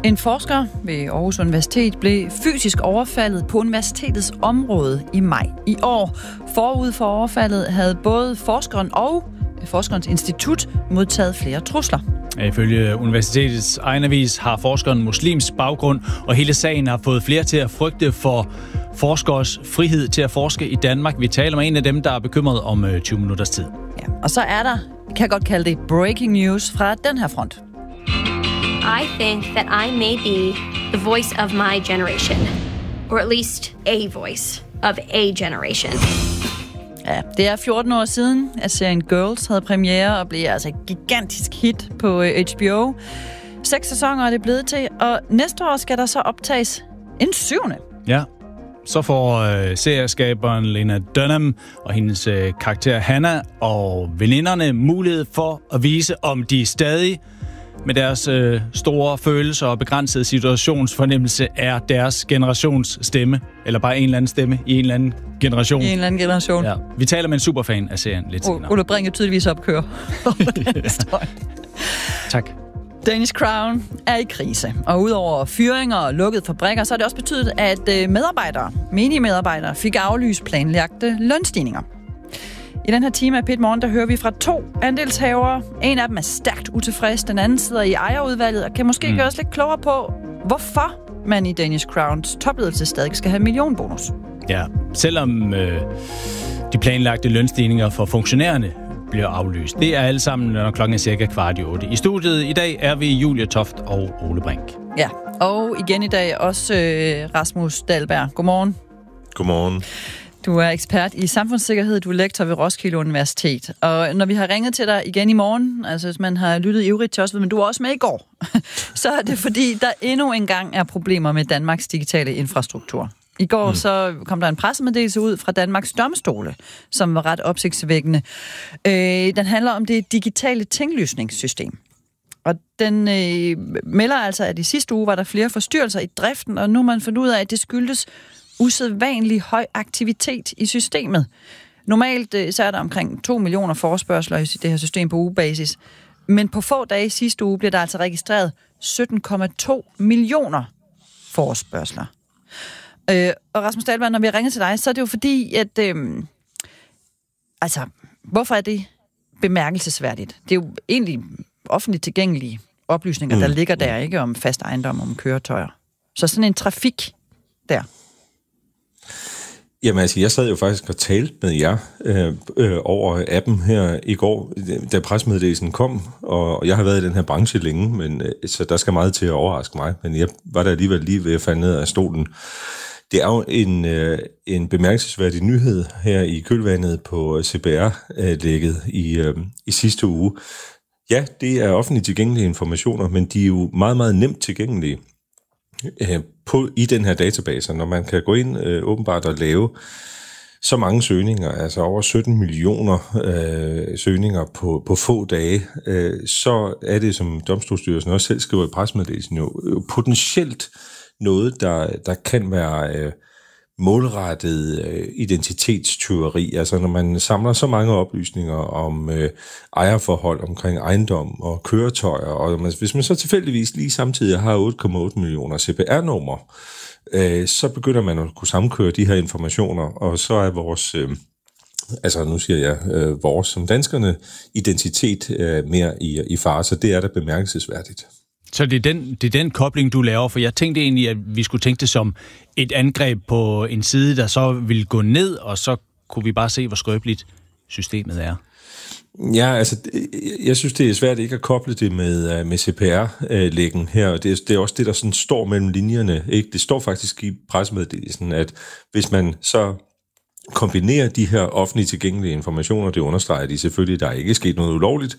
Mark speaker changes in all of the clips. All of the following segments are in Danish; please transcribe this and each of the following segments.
Speaker 1: En forsker ved Aarhus Universitet blev fysisk overfaldet på universitetets område i maj i år. Forud for overfaldet havde både forskeren og forskerens institut modtaget flere trusler.
Speaker 2: Ifølge universitetets egen avis har forskeren muslims baggrund, og hele sagen har fået flere til at frygte for forskers frihed til at forske i Danmark. Vi taler med en af dem, der er bekymret om 20 minutters tid.
Speaker 1: Ja, og så er der, kan jeg godt kalde det, breaking news fra den her front.
Speaker 3: I think that I may be the voice of my generation, or at least a voice of a generation.
Speaker 1: Ja, det er 14 år siden, at serien Girls havde premiere og blev altså et gigantisk hit på HBO. 6 sæsoner er det blevet til, og næste år skal der så optages en 7.
Speaker 2: Ja, så får serieskaberen Lena Dunham og hendes karakter Hannah og veninderne mulighed for at vise, om de stadig med deres store følelser og begrænsede situationsfornemmelse er deres generations stemme, eller bare en eller anden stemme i en eller anden generation.
Speaker 1: I en eller anden generation.
Speaker 2: Ja. Vi taler med en superfan af serien lidt senere.
Speaker 1: Ole Brink er tydeligvis opkører.
Speaker 2: Tak.
Speaker 1: Danish Crown er i krise, og udover fyringer og lukkede fabrikker, så har det også betydet, at menige medarbejdere fik aflyst planlagte lønstigninger. I den her time af Pit Morgen, der hører vi fra 2 andelshavere. En af dem er stærkt utilfreds, den anden sidder i ejerudvalget og kan måske gøre os lidt klogere på, hvorfor man i Danish Crowns topledelse stadig skal have millionbonus.
Speaker 2: Ja, selvom de planlagte lønstigninger for funktionærerne bliver aflyst. Det er alle sammen, når klokken er cirka 7:15. I studiet i dag er vi Julie Toft og Ole Brink.
Speaker 1: Ja, og igen i dag også Rasmus Dahlberg. Godmorgen.
Speaker 4: Godmorgen.
Speaker 1: Du er ekspert i samfundssikkerhed, du er lektor ved Roskilde Universitet. Og når vi har ringet til dig igen i morgen, altså hvis man har lyttet ivrigt til os, men du var også med i går, så er det fordi, der endnu engang er problemer med Danmarks digitale infrastruktur. I går så kom der en pressemeddelelse ud fra Danmarks domstole, som var ret opsigtsvækkende. Den handler om det digitale tinglysningssystem. Og den melder altså, at i sidste uge var der flere forstyrrelser i driften, og nu har man fundet ud af, at det skyldes usædvanlig høj aktivitet i systemet. Normalt så er der omkring 2 millioner forespørgsler i det her system på ugebasis. Men på få dage sidste uge blev der altså registreret 17,2 millioner forespørgsler. Og Rasmus Dahlberg, når vi har ringet til dig, så er det jo fordi, at hvorfor er det bemærkelsesværdigt? Det er jo egentlig offentligt tilgængelige oplysninger, der ligger der, ikke om fast ejendom, om køretøjer. Så sådan en trafik der.
Speaker 4: Jamen altså, jeg sad jo faktisk og talte med jer over appen her i går, da pressemeddelelsen kom, og jeg har været i den her branche længe, men så der skal meget til at overraske mig, men jeg var der alligevel lige ved at falde ned af stolen. Det er jo en bemærkelsesværdig nyhed her i kølvandet på CPR-lækket i sidste uge. Ja, det er offentligt tilgængelige informationer, men de er jo meget, meget nemt tilgængelige i den her database, når man kan gå ind åbenbart og lave så mange søgninger, altså over 17 millioner søgninger på få dage, så er det, som Domstolsstyrelsen også selv skriver i pressemeddelelsen, jo potentielt noget, der kan være målrettet identitetstyveri, altså når man samler så mange oplysninger om ejerforhold omkring ejendom og køretøjer, og hvis man så tilfældigvis lige samtidig har 8,8 millioner CPR-numre, så begynder man at kunne sammenkøre de her informationer, og så er vores, nu siger jeg vores som danskerne, identitet mere i fare, så det er da bemærkelsesværdigt.
Speaker 2: Så det er den kobling, du laver, for jeg tænkte egentlig, at vi skulle tænke det som et angreb på en side, der så ville gå ned, og så kunne vi bare se, hvor skrøbeligt systemet er.
Speaker 4: Ja, altså, jeg synes, det er svært ikke at koble det med CPR-læggen her, og det er også det, der sådan står mellem linjerne, ikke? Det står faktisk i pressemeddelelsen, at hvis man så kombinerer de her offentligt tilgængelige informationer, det understreger de selvfølgelig, der er ikke sket noget ulovligt,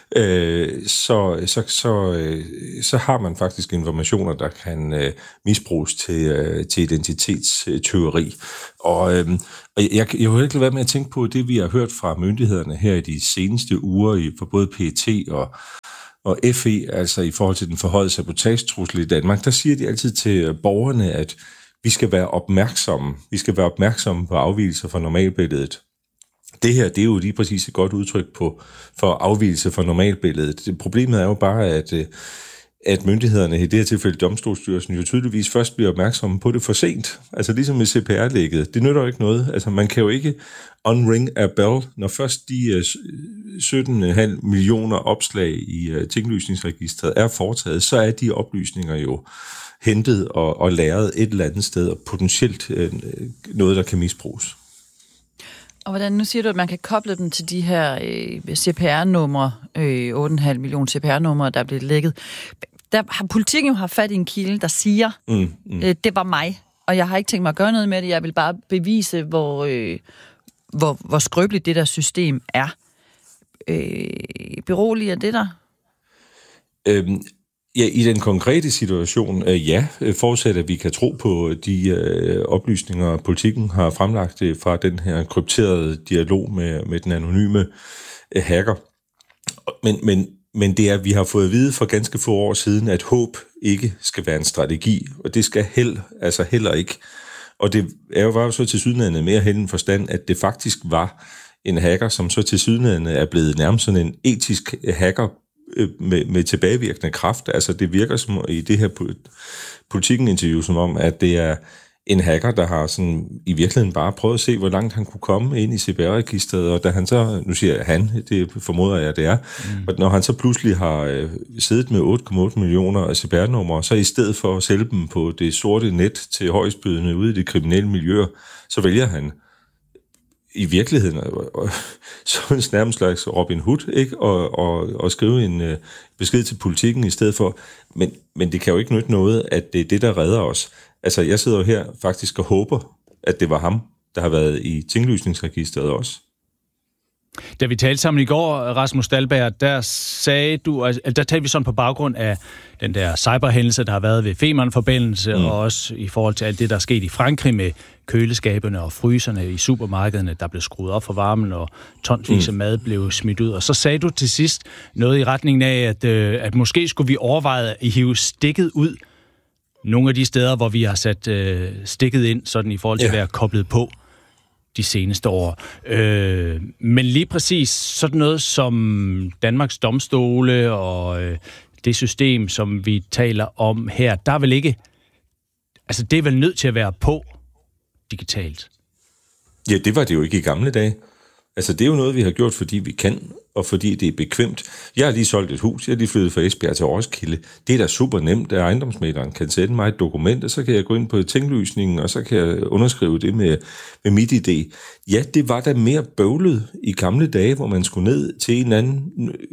Speaker 4: så har man faktisk informationer, der kan misbruges til identitetstyveri. Og jeg har jo ikke været med at tænke på det, vi har hørt fra myndighederne her i de seneste uger, for både PET og FE, altså i forhold til den forhøjede sabotagetrussel i Danmark. Der siger de altid til borgerne, at vi skal være opmærksomme. Vi skal være opmærksomme på afvigelser fra normalbilledet. Det her, det er jo lige præcis et godt udtryk for afvigelse fra normalbilledet. Problemet er jo bare, at myndighederne, i det her tilfælde Domstolsstyrelsen, jo tydeligvis først bliver opmærksomme på det for sent. Altså ligesom med CPR-lægget. Det nytter jo ikke noget. Altså man kan jo ikke unring a bell, når først de 17,5 millioner opslag i tinglysningsregistret er foretaget, så er de oplysninger jo hentet og lagret et eller andet sted, og potentielt noget, der kan misbruges. Og
Speaker 1: hvordan, nu siger du, at man kan koble dem til de her CPR-numre, 8,5 millioner CPR-numre, der er blevet lækket. Der har Politiken jo haft fat i en kilde, der siger, det var mig, og jeg har ikke tænkt mig at gøre noget med det, jeg vil bare bevise, hvor skrøbeligt det der system er. Beroliger det der?
Speaker 4: Ja, i den konkrete situation, forudsat at vi kan tro på de oplysninger, Politiken har fremlagt fra den her krypterede dialog med den anonyme hacker. Men det er, at vi har fået at vide for ganske få år siden, at håb ikke skal være en strategi, og det skal heller ikke. Og det var jo så tilsyneladende mere hen en forstand, at det faktisk var en hacker, som så tilsyneladende er blevet nærmest sådan en etisk hacker, med tilbagevirkende kraft. Altså det virker som i det her Politiken-interview som om, at det er en hacker, der har sådan i virkeligheden bare prøvet at se, hvor langt han kunne komme ind i CPR-registret, og da han så, nu siger jeg han, det formoder jeg, det er, og når han så pludselig har siddet med 8,8 millioner af CPR-numre, så i stedet for at sælge dem på det sorte net til højstbydende ude i det kriminelle miljø, så vælger han i virkeligheden så nærmest slags Robin Hood, ikke? Og skrive en besked til Politiken i stedet for. Men det kan jo ikke nytte noget, at det er det, der redder os. Altså, jeg sidder jo her faktisk og håber, at det var ham, der har været i tinglysningsregistret også.
Speaker 2: Da vi talte sammen i går, Rasmus Dahlberg, der sagde du, altså, der talte vi sådan på baggrund af den der cyberhændelse, der har været ved Femern-forbindelse, og også i forhold til alt det, der er sket i Frankrig med køleskaberne og fryserne i supermarkederne, der blev skruet op for varmen, og tonsvis af mad blev smidt ud. Og så sagde du til sidst noget i retningen af, at måske skulle vi overveje at hive stikket ud nogle af de steder, hvor vi har sat stikket ind, sådan i forhold til at være koblet på de seneste år. Men lige præcis sådan noget som Danmarks Domstole og det system, som vi taler om her, der er vel ikke... Altså, det er vel nødt til at være på digitalt?
Speaker 4: Ja, det var det jo ikke i gamle dage. Altså, det er jo noget, vi har gjort, fordi vi kan, og fordi det er bekvemt. Jeg har lige solgt et hus, jeg har lige flyttet fra Esbjerg til Roskilde. Det er da super nemt, at ejendomsmægleren kan sætte mig et dokument, og så kan jeg gå ind på tinglysningen, og så kan jeg underskrive det med mit ID. Ja, det var da mere bøvlet i gamle dage, hvor man skulle ned til en anden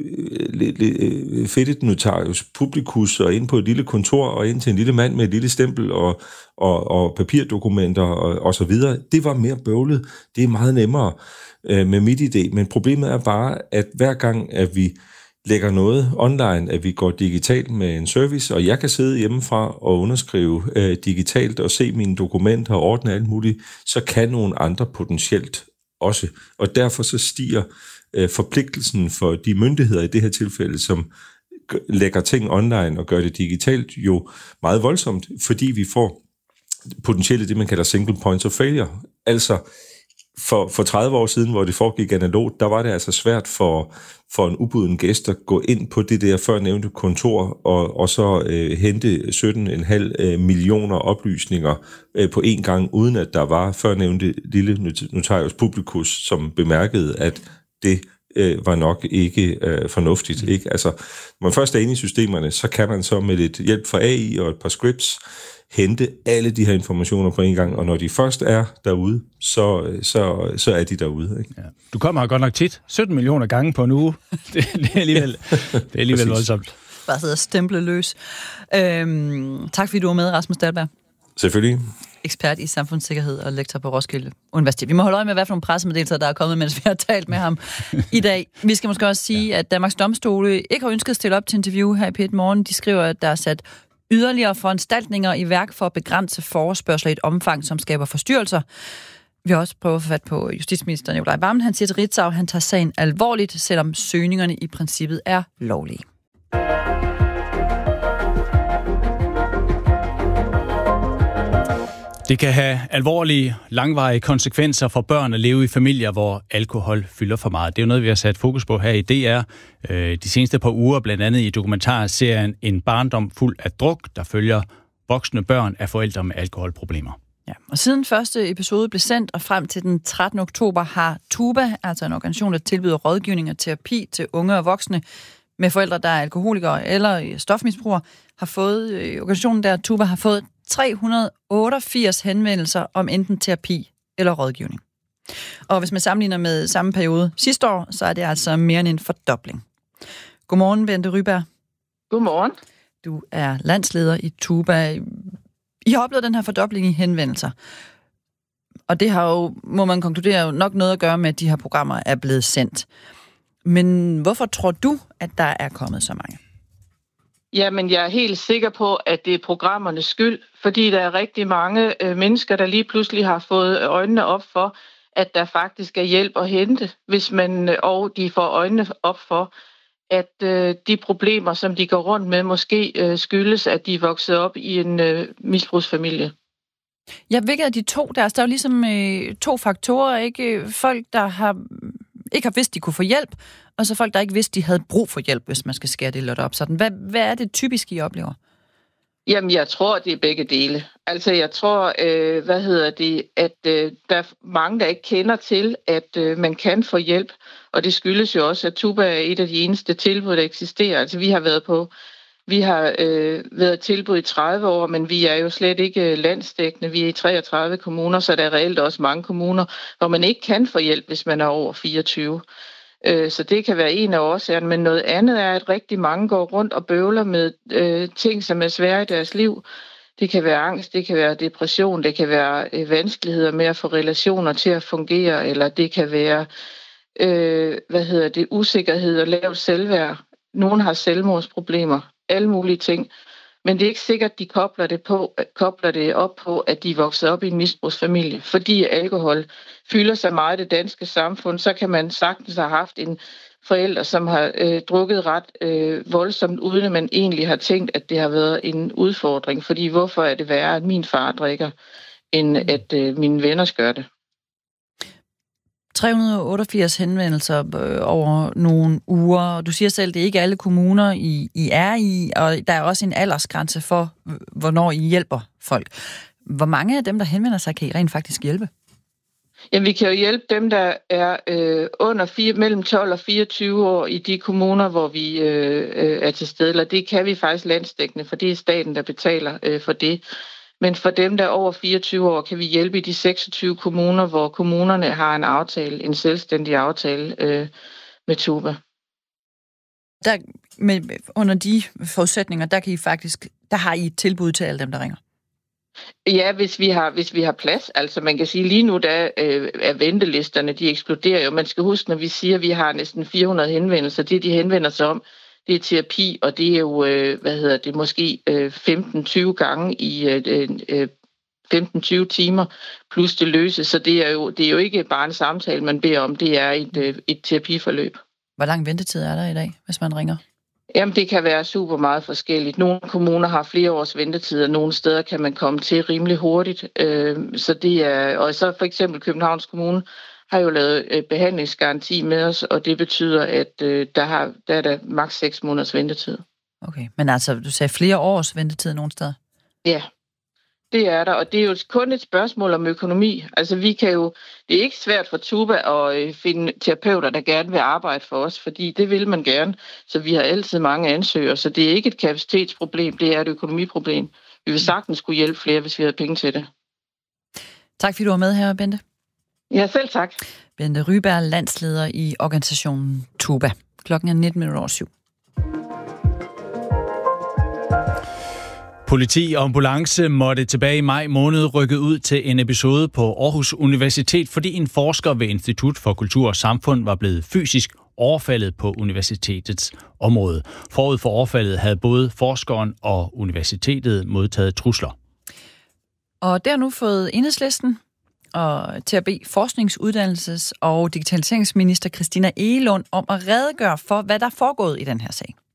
Speaker 4: fedtet notarius publikus, og ind på et lille kontor, og ind til en lille mand med et lille stempel, og papirdokumenter, og så videre. Det var mere bøvlet. Det er meget nemmere med mit idé, men problemet er bare, at hver gang, at vi lægger noget online, at vi går digitalt med en service, og jeg kan sidde hjemmefra og underskrive digitalt og se mine dokumenter og ordne alt muligt, så kan nogle andre potentielt også. Og derfor så stiger forpligtelsen for de myndigheder i det her tilfælde, som lægger ting online og gør det digitalt, jo meget voldsomt, fordi vi får potentielt det, man kalder single points of failure. Altså, for 30 år siden, hvor det foregik analogt, der var det altså svært for en ubuden gæst at gå ind på det der førnævnte kontor og så hente 17,5 millioner oplysninger på én gang, uden at der var førnævnte lille notarius publikus, som bemærkede, at det var nok ikke fornuftigt. Ikke? Altså, når man først er inde i systemerne, så kan man så med lidt hjælp fra AI og et par scripts hente alle de her informationer på en gang, og når de først er derude, så er de derude. Ikke? Ja.
Speaker 2: Du kommer her godt nok tit. 17 millioner gange på en uge. Det er alligevel voldsomt.
Speaker 1: Bare sidde og stemple løs. Tak fordi du var med, Rasmus Dahlberg.
Speaker 4: Selvfølgelig.
Speaker 1: Ekspert i samfundssikkerhed og lektor på Roskilde Universitet. Vi må holde øje med, hvad for nogle pressemeddelelser, der er kommet, mens vi har talt med ham i dag. Vi skal måske også sige, at Danmarks Domstole ikke har ønsket at stille op til interview her i P1 Morgen. De skriver, at der er sat yderligere foranstaltninger i værk for at begrænse forespørgsler i et omfang, som skaber forstyrrelser. Vi har også prøvet at få fat på justitsministeren Nicolai Wammen. Han siger til Ritzau, han tager sagen alvorligt, selvom søgningerne i princippet er lovlige.
Speaker 2: Det kan have alvorlige, langvarige konsekvenser for børn at leve i familier, hvor alkohol fylder for meget. Det er jo noget, vi har sat fokus på her i DR de seneste par uger, blandt andet i dokumentarserien En barndom fuld af druk, der følger voksne børn af forældre med alkoholproblemer.
Speaker 1: Ja, og siden første episode blev sendt og frem til den 13. oktober har TUBA, altså en organisation, der tilbyder rådgivning og terapi til unge og voksne med forældre, der er alkoholikere eller stofmisbrugere, organisationen der, TUBA, har fået 388 henvendelser om enten terapi eller rådgivning. Og hvis man sammenligner med samme periode sidste år, så er det altså mere end en fordobling. Godmorgen, Bente Ryberg.
Speaker 5: Godmorgen.
Speaker 1: Du er landsleder i TUBA. I har oplevet den her fordobling i henvendelser. Og det har jo, må man konkludere, nok noget at gøre med, at de her programmer er blevet sendt. Men hvorfor tror du, at der er kommet så mange?
Speaker 5: Jamen, jeg er helt sikker på, at det er programmernes skyld, fordi der er rigtig mange mennesker, der lige pludselig har fået øjnene op for, at der faktisk er hjælp at hente, og de får øjnene op for, at de problemer, som de går rundt med, måske skyldes, at de er vokset op i en misbrugsfamilie.
Speaker 1: Ja, hvilket af de to? Der er jo ligesom to faktorer, ikke? Folk, der ikke har vidst, de kunne få hjælp, og så folk, der ikke vidste, de havde brug for hjælp, hvis man skal skære det lidt op. Sådan. Hvad er det typiske, I oplever?
Speaker 5: Jamen, jeg tror, det er begge dele. Altså, jeg tror, at der er mange, der ikke kender til, at man kan få hjælp, og det skyldes jo også, at TUBA er et af de eneste tilbud, der eksisterer. Altså, vi har været tilbud i 30 år, men vi er jo slet ikke landsdækkende. Vi er i 33 kommuner, så der er reelt også mange kommuner, hvor man ikke kan få hjælp, hvis man er over 24. Så det kan være en af årsagerne, men noget andet er, at rigtig mange går rundt og bøvler med ting, som er svære i deres liv. Det kan være angst, det kan være depression, det kan være vanskeligheder med at få relationer til at fungere, eller det kan være usikkerhed og lavt selvværd. Nogle har selvmordsproblemer, alle mulige ting. Men det er ikke sikkert, at de kobler det op på, at de er vokset op i en misbrugsfamilie. Fordi alkohol fylder sig meget i det danske samfund, så kan man sagtens have haft en forælder, som har drukket ret voldsomt, uden at man egentlig har tænkt, at det har været en udfordring. Fordi hvorfor er det værre, at min far drikker, end at mine venner gør det?
Speaker 1: 388 henvendelser over nogle uger. Du siger selv, det er ikke alle kommuner, I er i, og der er også en aldersgrænse for, hvornår I hjælper folk. Hvor mange af dem, der henvender sig, kan I rent faktisk hjælpe?
Speaker 5: Jamen, vi kan jo hjælpe dem, der er mellem 12 og 24 år i de kommuner, hvor vi er til stede. Eller det kan vi faktisk landsdækkende, for det er staten, der betaler for det. Men for dem, der er over 24 år, kan vi hjælpe i de 26 kommuner, hvor kommunerne har en selvstændig aftale med TUBA.
Speaker 1: Under de forudsætninger, der har I et tilbud til alle dem, der ringer?
Speaker 5: Ja, hvis vi har plads. Altså man kan sige, lige nu der er ventelisterne, de eksploderer jo. Man skal huske, når vi siger, at vi har næsten 400 henvendelser, det de henvender sig om, det er terapi, og det er jo, måske 15-20 gange i 15-20 timer, plus det løse. Så det er jo ikke bare en samtale, man beder om, det er et terapiforløb.
Speaker 1: Hvor lang ventetid er der i dag, hvis man ringer?
Speaker 5: Jamen, det kan være super meget forskelligt. Nogle kommuner har flere års ventetid, og nogle steder kan man komme til rimelig hurtigt. Så det er, og så for eksempel Københavns Kommune har jo lavet behandlingsgaranti med os, og det betyder, at der er der maks 6 måneders ventetid.
Speaker 1: Okay, men altså, du sagde flere års ventetid nogle steder?
Speaker 5: Ja, det er der, og det er jo kun et spørgsmål om økonomi. Altså, det er ikke svært for TUBA at finde terapeuter, der gerne vil arbejde for os, fordi det vil man gerne, så vi har altid mange ansøgere, så det er ikke et kapacitetsproblem, det er et økonomiproblem. Vi vil sagtens kunne hjælpe flere, hvis vi havde penge til det.
Speaker 1: Tak fordi du var med her, Bente.
Speaker 5: Ja, selv tak.
Speaker 1: Bente Ryberg, landsleder i organisationen TUBA. Klokken er 19:07.
Speaker 2: Politi og ambulance måtte tilbage i maj måned rykke ud til en episode på Aarhus Universitet, fordi en forsker ved Institut for Kultur og Samfund var blevet fysisk overfaldet på universitetets område. Forud for overfaldet havde både forskeren og universitetet modtaget trusler. Og
Speaker 1: det har nu fået Enhedslisten til at bede forskningsuddannelses- og digitaliseringsminister Christina Egelund om at redegøre for, hvad der er foregået i den her sag.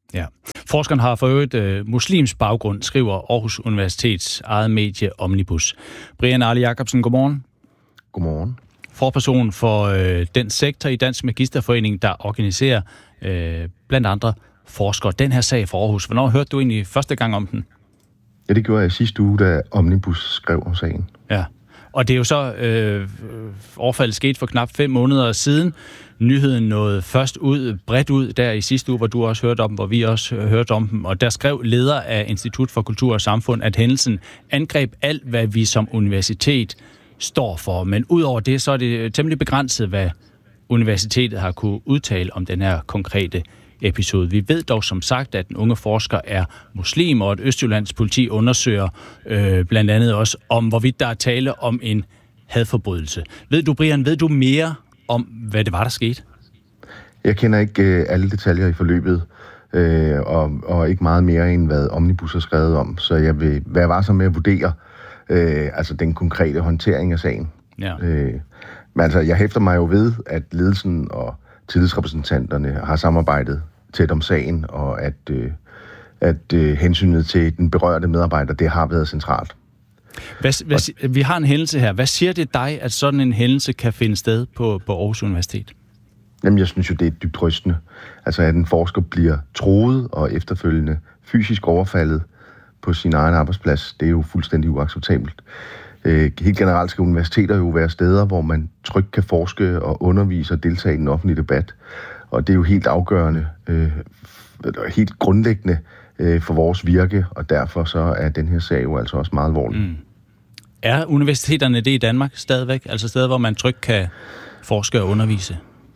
Speaker 2: Ja. Forskeren har for øvrigt muslims baggrund, skriver Aarhus Universitets eget medie Omnibus. Brian Arle Jacobsen, godmorgen.
Speaker 6: Godmorgen.
Speaker 2: Forperson for den sektor i Dansk Magisterforening, der organiserer blandt andre forskere. Den her sag for Aarhus. Hvornår hørte du egentlig første gang om den?
Speaker 6: Ja, det gjorde jeg sidste uge, da Omnibus skrev om sagen.
Speaker 2: Ja, og det er jo så overfaldet sket for knap 5 måneder siden. Nyheden nåede først bredt ud der i sidste uge, hvor du også hørte om dem, hvor vi også hørte om dem. Og der skrev leder af Institut for Kultur og Samfund, at hændelsen angreb alt, hvad vi som universitet står for. Men udover det, så er det temmelig begrænset, hvad universitetet har kunne udtale om den her konkrete episode. Vi ved dog som sagt, at den unge forsker er muslim, og at Østjyllands politi undersøger blandt andet også om, hvorvidt der er tale om en hadforbrydelse. Brian, ved du mere om, hvad det var, der skete?
Speaker 6: Jeg kender ikke alle detaljer i forløbet, og ikke meget mere end, hvad Omnibus har skrevet om. Så jeg vil være varsom med at vurdere altså den konkrete håndtering af sagen.
Speaker 2: Ja.
Speaker 6: Men altså, jeg hæfter mig jo ved, at ledelsen og tillidsrepræsentanterne har samarbejdet tæt om sagen, og at hensynet til den berørte medarbejder, det har været centralt.
Speaker 2: Vi har en hændelse her. Hvad siger det dig, at sådan en hændelse kan finde sted på Aarhus Universitet?
Speaker 6: Jamen, jeg synes jo, det er dybt rystende. Altså, at en forsker bliver truet og efterfølgende fysisk overfaldet på sin egen arbejdsplads, det er jo fuldstændig uacceptabelt. Helt generelt skal universiteter jo være steder, hvor man trygt kan forske og undervise og deltage i den offentlige debat. Og det er jo helt afgørende, helt grundlæggende for vores virke, og derfor så er den her sag jo altså også meget alvorlig. Mm.
Speaker 2: Er universiteterne det i Danmark stadigvæk? Altså steder, hvor man trygt kan forske og undervise?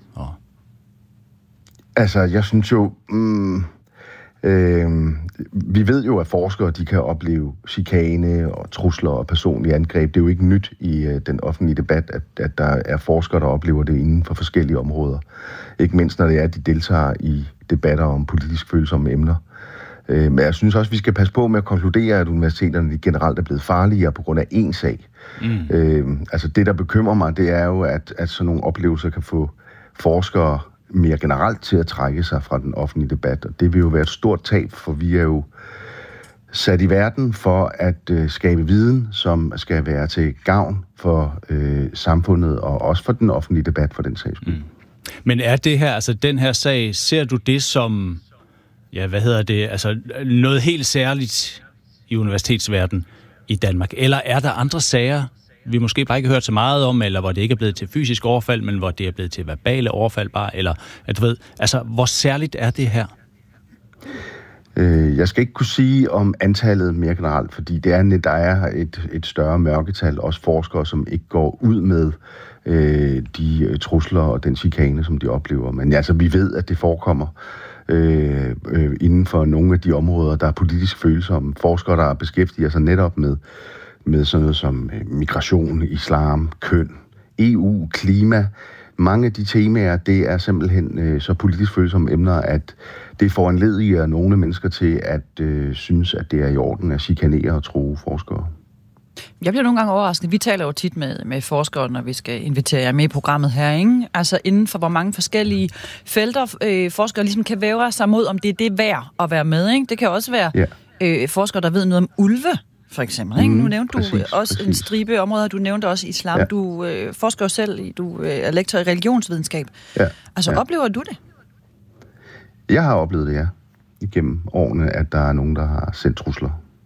Speaker 6: Altså, jeg synes jo... vi ved jo, at forskere de kan opleve chikane og trusler og personlige angreb. Det er jo ikke nyt i den offentlige debat, at der er forskere, der oplever det inden for forskellige områder. Ikke mindst når det er, at de deltager i debatter om politisk følsomme emner. Men jeg synes også, at vi skal passe på med at konkludere, at universiteterne generelt er blevet farligere på grund af én sag. Altså det, der bekymrer mig, det er jo, at sådan nogle oplevelser kan få forskere mere generelt til at trække sig fra den offentlige debat. Og det vil jo være et stort tab, for vi er jo sat i verden for at skabe viden, som skal være til gavn for samfundet og også for den offentlige debat for den sags skyld.
Speaker 2: Men er det her, altså den her sag, ser du det som, altså noget helt særligt i universitetsverdenen i Danmark? Eller er der andre sager, vi måske bare ikke har hørt så meget om, eller hvor det ikke er blevet til fysisk overfald, men hvor det er blevet til verbale overfald bare, eller at du ved, altså hvor særligt er det her?
Speaker 6: Jeg skal ikke kunne sige om antallet mere generelt, fordi det er, der er et større mørketal, også forskere, som ikke går ud med de trusler og den chikane, som de oplever. Men altså, vi ved, at det forekommer inden for nogle af de områder, der er politisk følsomme. Forskere, der beskæftiger sig netop med sådan noget som migration, islam, køn, EU, klima. Mange af de temaer, det er simpelthen så politisk følsomme emner, at det foranlediger nogle mennesker til at synes, at det er i orden at chikanere og true forskere.
Speaker 1: Jeg bliver nogle gange overrasket. Vi taler jo tit med forskere, når vi skal invitere jer med i programmet her, ikke? Altså inden for hvor mange forskellige felter forskere ligesom kan vævre sig mod, om det er det værd at være med, ikke? Det kan også være forskere, der ved noget om ulve, for eksempel. Ikke? Nu nævnte du også en stribe områder. Du nævnte også islam. Ja. Du forsker jo selv. Du er lektor i religionsvidenskab. Ja. Altså, oplever du det?
Speaker 6: Jeg har oplevet det, ja. Igennem årene, at der er nogen, der har sendt trusler.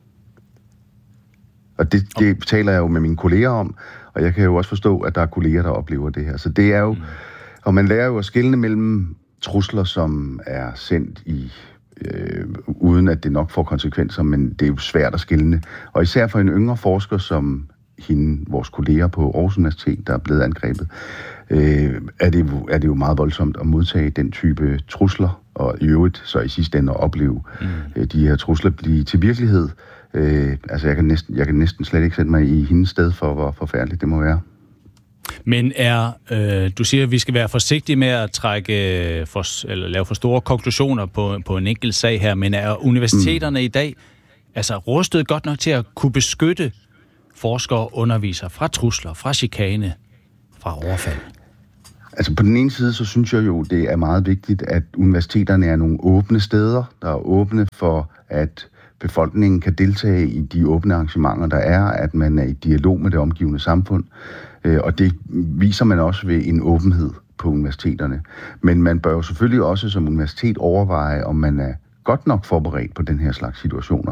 Speaker 6: Og det taler jeg jo med mine kolleger om, og jeg kan jo også forstå, at der er kolleger, der oplever det her. Så det er jo... Og man lærer jo at skelne mellem trusler, som er sendt uden at det nok får konsekvenser, men det er jo svært at skelne. Og især for en yngre forsker, som vores kolleger på Aarhus Universitet, der er blevet angrebet, er det jo meget voldsomt at modtage den type trusler, og i øvrigt så i sidste ende at opleve de her trusler blive til virkelighed. Altså jeg kan næsten slet ikke sætte mig i hendes sted for, hvor forfærdeligt det må være.
Speaker 2: Men du siger, at vi skal være forsigtige med at lave for store konklusioner på en enkelt sag her, men er universiteterne i dag altså rustet godt nok til at kunne beskytte forskere og undervisere fra trusler, fra chikane, fra overfald?
Speaker 6: Altså på den ene side, så synes jeg jo, det er meget vigtigt, at universiteterne er nogle åbne steder, der er åbne for, at befolkningen kan deltage i de åbne arrangementer, der er, at man er i dialog med det omgivende samfund, og det viser man også ved en åbenhed på universiteterne. Men man bør jo selvfølgelig også som universitet overveje, om man er godt nok forberedt på den her slags situationer.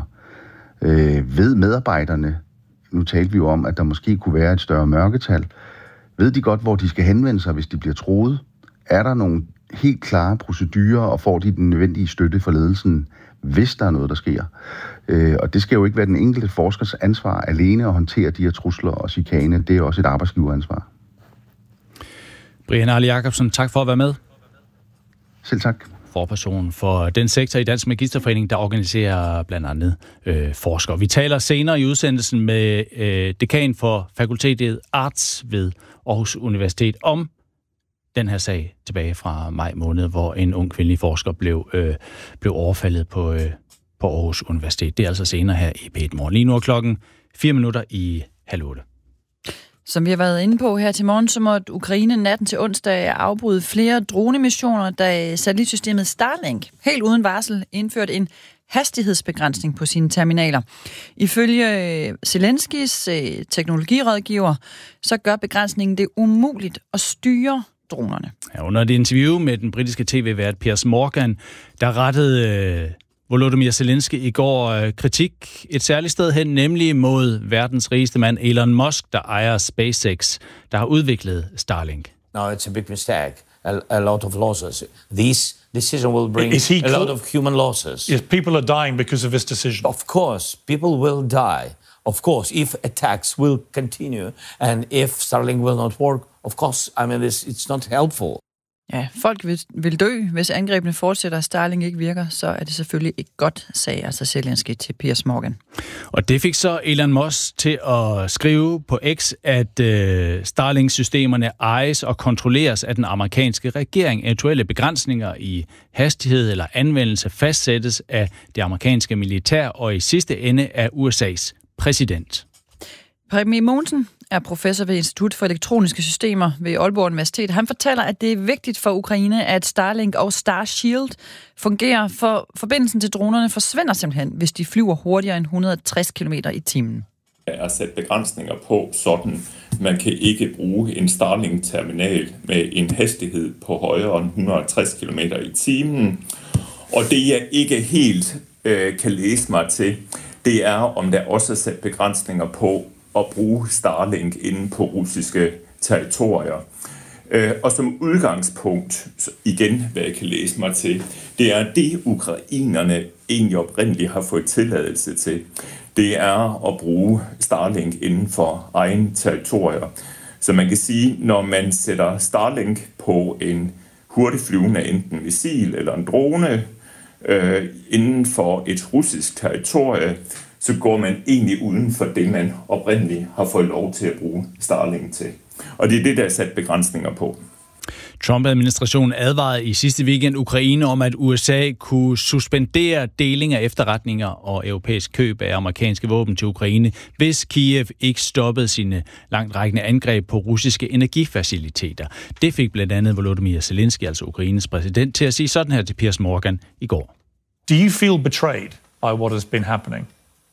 Speaker 6: Ved medarbejderne, nu talte vi jo om, at der måske kunne være et større mørketal, ved de godt, hvor de skal henvende sig, hvis de bliver truet? Er der nogle helt klare procedurer, og får de den nødvendige støtte for ledelsen, hvis der er noget, der sker? Og det skal jo ikke være den enkelte forskers ansvar alene at håndtere de her trusler og chikane. Det er også et arbejdsgiveransvar.
Speaker 2: Brian Arle Jacobsen, tak for at være med.
Speaker 6: Selv tak.
Speaker 2: Forperson for den sektor i Dansk Magisterforening, der organiserer blandt andet forskere. Vi taler senere i udsendelsen med dekan for fakultetet Arts ved Aarhus Universitet om den her sag tilbage fra maj måned, hvor en ung kvindelig forsker blev overfaldet på Aarhus Universitet. Det er altså senere her i P1 Morgen. Lige nu er klokken 7:04.
Speaker 1: Som vi har været inde på her til morgen, så måtte Ukraine natten til onsdag afbryde flere dronemissioner, da satellitsystemet Starlink helt uden varsel indførte en hastighedsbegrænsning på sine terminaler. Ifølge Zelenskys teknologirådgiver, så gør begrænsningen det umuligt at styre dronerne.
Speaker 2: Ja, under et interview med den britiske tv-vært Piers Morgan, der rettede Volodymyr Zelensky i går kritik et særligt sted hen, nemlig mod verdens rigeste mand Elon Musk, der ejer SpaceX, der har udviklet Starlink.
Speaker 7: No, it's a big mistake. A lot of losses. This decision will bring a lot of human losses.
Speaker 8: Yes, people are dying because of this decision.
Speaker 7: Of course, people will die. Of course, if attacks will continue and if Starlink will not work, of course, I mean, it's not helpful.
Speaker 1: Ja, folk vil dø, hvis angrebene fortsætter, og Starlink ikke virker, så er det selvfølgelig ikke godt, sagde altså Zelensky til Piers Morgan.
Speaker 2: Og det fik så Elon Musk til at skrive på X, at Starlink-systemerne ejes og kontrolleres af den amerikanske regering. Eventuelle begrænsninger i hastighed eller anvendelse fastsættes af det amerikanske militær og i sidste ende af USA's præsident.
Speaker 1: Preben Mogensen er professor ved Institut for Elektroniske Systemer ved Aalborg Universitet. Han fortæller, at det er vigtigt for Ukraine, at Starlink og Starshield fungerer, for forbindelsen til dronerne forsvinder simpelthen, hvis de flyver hurtigere end 160 km i timen.
Speaker 9: Der er sat begrænsninger på, sådan man kan ikke bruge en Starlink-terminal med en hastighed på højere end 160 km i timen. Og det jeg ikke helt kan læse mig til, det er, om der også er sat begrænsninger på at bruge Starlink inden på russiske territorier. Og som udgangspunkt, igen hvad jeg kan læse mig til, det er det, ukrainerne egentlig oprindeligt har fået tilladelse til. Det er at bruge Starlink inden for egen territorier. Så man kan sige, når man sætter Starlink på en hurtigflyvende enten missil eller en drone inden for et russisk territorie, så går man egentlig uden for det, man oprindeligt har fået lov til at bruge Starlink til. Og det er det, der er sat begrænsninger på.
Speaker 2: Trump-administrationen advarede i sidste weekend Ukraine om, at USA kunne suspendere deling af efterretninger og europæisk køb af amerikanske våben til Ukraine, hvis Kiev ikke stoppede sine langtrækkende angreb på russiske energifaciliteter. Det fik blandt andet Volodymyr Zelensky, altså Ukraines præsident, til at sige sådan her til Piers Morgan i går.
Speaker 8: Do you feel betrayed by what has been happening?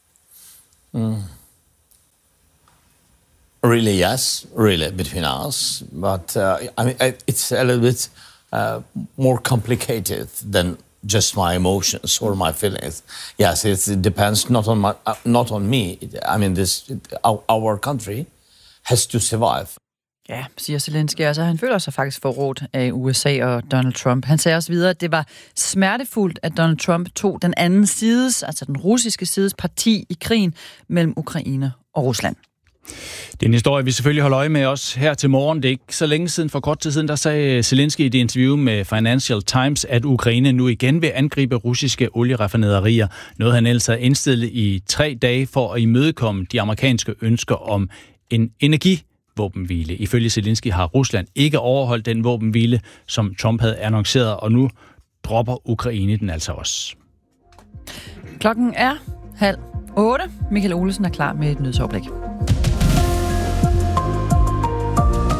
Speaker 7: Really, yes, really, between us. But I mean, it's a little bit more complicated than just my emotions or my feelings. Yes, it depends not on me. I mean, our country has to survive.
Speaker 1: Ja, siger Zelensky. Altså, han føler sig faktisk forrådt af USA og Donald Trump. Han sagde også videre, at det var smertefuldt, at Donald Trump tog den anden sides, altså den russiske sides parti i krigen mellem Ukraine og Rusland.
Speaker 2: Det er en historie, vi selvfølgelig holder øje med også her til morgen. Det er ikke så længe siden, for kort tid siden, der sagde Zelensky i det interview med Financial Times, at Ukraine nu igen vil angribe russiske olieraffinaderier. Noget han ellers havde indstillet i 3 dage for at imødekomme de amerikanske ønsker om en energivåbenhvile. Ifølge Zelensky har Rusland ikke overholdt den våbenhvile, som Trump havde annonceret, og nu dropper Ukraine den altså også.
Speaker 1: Klokken er 7:30. Michael Olesen er klar med et nyhedsoverblik.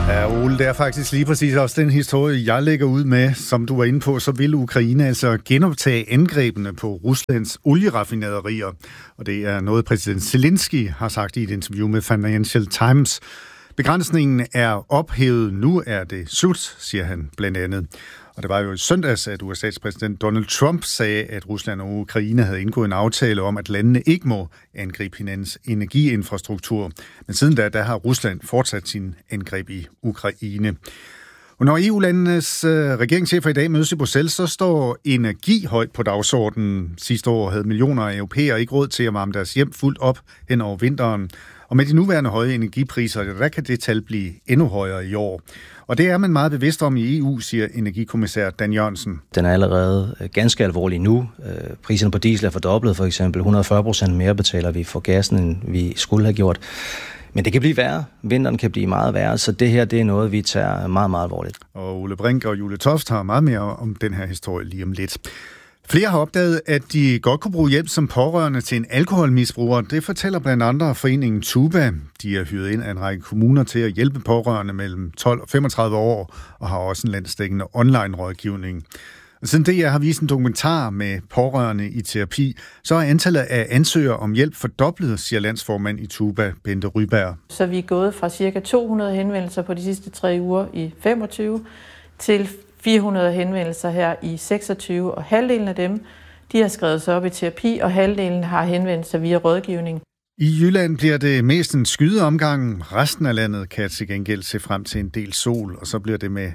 Speaker 10: Ja, Ole, det er faktisk lige præcis også den historie, jeg lægger ud med. Som du var inde på, så vil Ukraine altså genoptage angrebene på Ruslands olieraffinaderier. Og det er noget, præsident Zelensky har sagt i et interview med Financial Times. Begrænsningen er ophævet. Nu er det slut, siger han blandt andet. Og det var jo i søndags, at USA's præsident Donald Trump sagde, at Rusland og Ukraine havde indgået en aftale om, at landene ikke må angribe hinandens energiinfrastruktur. Men siden da har Rusland fortsat sin angreb i Ukraine. Og når EU-landenes regeringschefer i dag mødes i Bruxelles, så står energi højt på dagsordenen. Sidste år havde millioner af europæere ikke råd til at varme deres hjem fuldt op hen over vinteren. Og med de nuværende høje energipriser, der kan det tal blive endnu højere i år. Og det er man meget bevidst om i EU, siger energikommissær Dan Jørgensen.
Speaker 11: Den er allerede ganske alvorlig nu. Priserne på diesel er fordoblet, for eksempel. 140% mere betaler vi for gassen, end vi skulle have gjort. Men det kan blive værre. Vinteren kan blive meget værre, så det her det er noget, vi tager meget, meget alvorligt.
Speaker 10: Og Ole Brink og Julie Toft har meget mere om den her historie lige om lidt. Flere har opdaget, at de godt kunne bruge hjælp som pårørende til en alkoholmisbruger. Det fortæller blandt andre foreningen Tuba. De er hyret ind af en række kommuner til at hjælpe pårørende mellem 12 og 35 år, og har også en landsdækkende online-rådgivning. Og siden det, jeg har vist en dokumentar med pårørende i terapi, så er antallet af ansøgere om hjælp fordoblet, siger landsformand i Tuba, Bente Ryberg.
Speaker 12: Så vi er gået fra ca. 200 henvendelser på de sidste 3 uger i 25 til 400 henvendelser her i 26, og halvdelen af dem, de har skrevet sig op i terapi, og halvdelen har henvendt sig via rådgivning.
Speaker 10: I Jylland bliver det mest en skydeomgang. Resten af landet kan til gengæld se frem til en del sol, og så bliver det med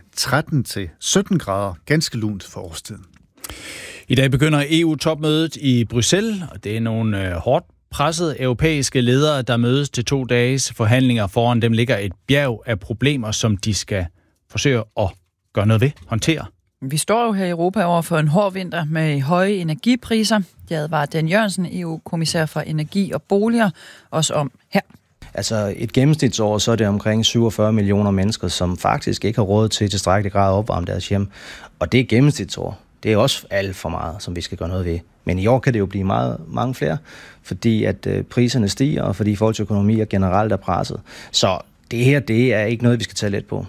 Speaker 10: 13-17 grader ganske lunt for årstiden.
Speaker 2: I dag begynder EU-topmødet i Bruxelles, og det er nogle hårdt pressede europæiske ledere, der mødes til 2 dages forhandlinger. Foran dem ligger et bjerg af problemer, som de skal forsøge at gøre noget ved, håndtere.
Speaker 1: Vi står jo her i Europa over for en hård vinter med høje energipriser. Det advarer Dan Jørgensen, EU-kommissær for energi og boliger, også om her.
Speaker 11: Altså et gennemsnitsår, så er det omkring 47 millioner mennesker, som faktisk ikke har råd til tilstrækkelig grad at opvarme deres hjem. Og det er gennemsnitsår. Det er også alt for meget, som vi skal gøre noget ved. Men i år kan det jo blive mange flere, fordi at priserne stiger, og fordi folks økonomi generelt er presset. Så det her, det er ikke noget, vi skal tage let på.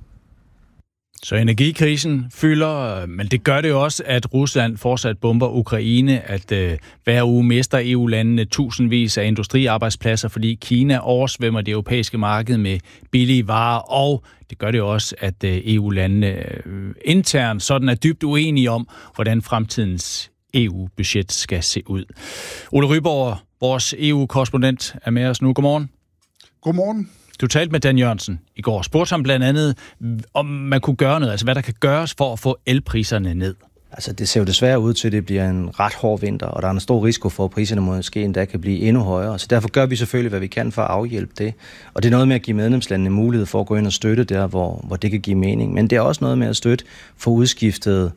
Speaker 2: Så energikrisen fylder, men det gør det jo også, at Rusland fortsat bomber Ukraine, at hver uge mister EU-landene tusindvis af industriarbejdspladser, fordi Kina oversvømmer det europæiske marked med billige varer, og det gør det jo også, at EU-landene internt sådan er dybt uenige om, hvordan fremtidens EU-budget skal se ud. Ole Ryborg, vores EU-korrespondent, er med os nu. Godmorgen.
Speaker 13: Godmorgen.
Speaker 2: Du talte med Dan Jørgensen i går. Spurgte ham blandt andet, om man kunne gøre noget, altså hvad der kan gøres for at få elpriserne ned.
Speaker 11: Altså det ser jo desværre ud til, at det bliver en ret hård vinter, og der er en stor risiko for, at priserne måske endda kan blive endnu højere. Så derfor gør vi selvfølgelig, hvad vi kan for at afhjælpe det. Og det er noget med at give medlemslandene mulighed for at gå ind og støtte der, hvor det kan give mening. Men det er også noget med at støtte for udskiftet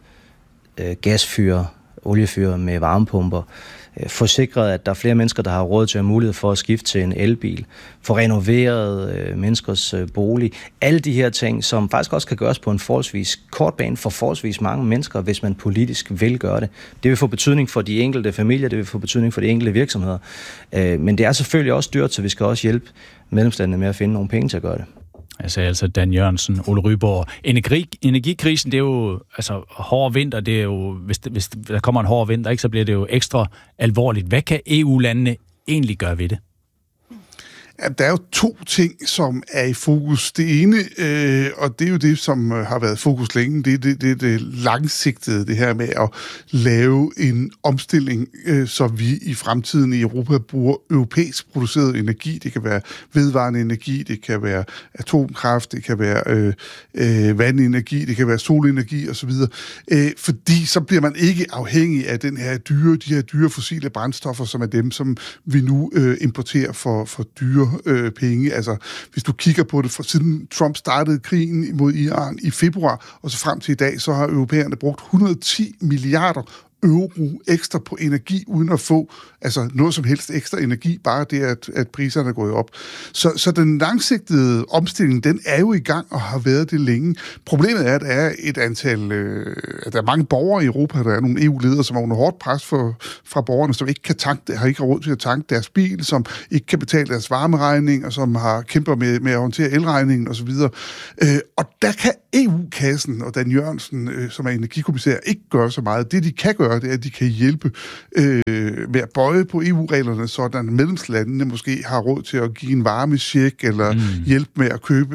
Speaker 11: gasfyr, oliefyr med varmepumper. Få sikret, at der er flere mennesker, der har råd til at have mulighed for at skifte til en elbil. Få renoveret menneskers bolig. Alle de her ting, som faktisk også kan gøres på en forholdsvis kort bane for forholdsvis mange mennesker, hvis man politisk vil gøre det. Det vil få betydning for de enkelte familier, det vil få betydning for de enkelte virksomheder. Men det er selvfølgelig også dyrt, så vi skal også hjælpe medlemslandene med at finde nogle penge til at gøre det.
Speaker 2: Jeg sagde altså Dan Jørgensen, Ole Ryborg. Energikrisen, det er jo altså hård vinter, det er jo, hvis der kommer en hård vinter, ikke, så bliver det jo ekstra alvorligt. Hvad kan EU-landene egentlig gøre ved det?
Speaker 13: Ja, der er jo 2 ting, som er i fokus. Det ene, og det er jo det, som har været fokus længe, det er det langsigtede, det her med at lave en omstilling, så vi i fremtiden i Europa bruger europæisk produceret energi. Det kan være vedvarende energi, det kan være atomkraft, det kan være vandenergi, det kan være solenergi osv. Fordi så bliver man ikke afhængig af de her dyre fossile brændstoffer, som er dem, som vi nu importerer for dyre penge. Altså, hvis du kigger på det, siden Trump startede krigen mod Iran i februar, og så frem til i dag, så har europæerne brugt 110 milliarder euro ekstra på energi, uden at få noget som helst ekstra energi, bare det, at priserne er gået op. Så den langsigtede omstilling, den er jo i gang og har været det længe. Problemet er, at der er et antal, at der er mange borgere i Europa, der er nogle EU-ledere, som er under hårdt pres fra borgerne, som ikke kan tanke, har ikke råd til at tanke deres bil, som ikke kan betale deres varmeregning, og som har kæmper med at håndtere elregningen osv. Og der kan EU-kassen og Dan Jørgensen, som er energikommissær, ikke gøre så meget. Det, de kan gøre, det er, at de kan hjælpe med at bøje på EU-reglerne, sådan at medlemslandene måske har råd til at give en varmecheck, eller hjælpe med at købe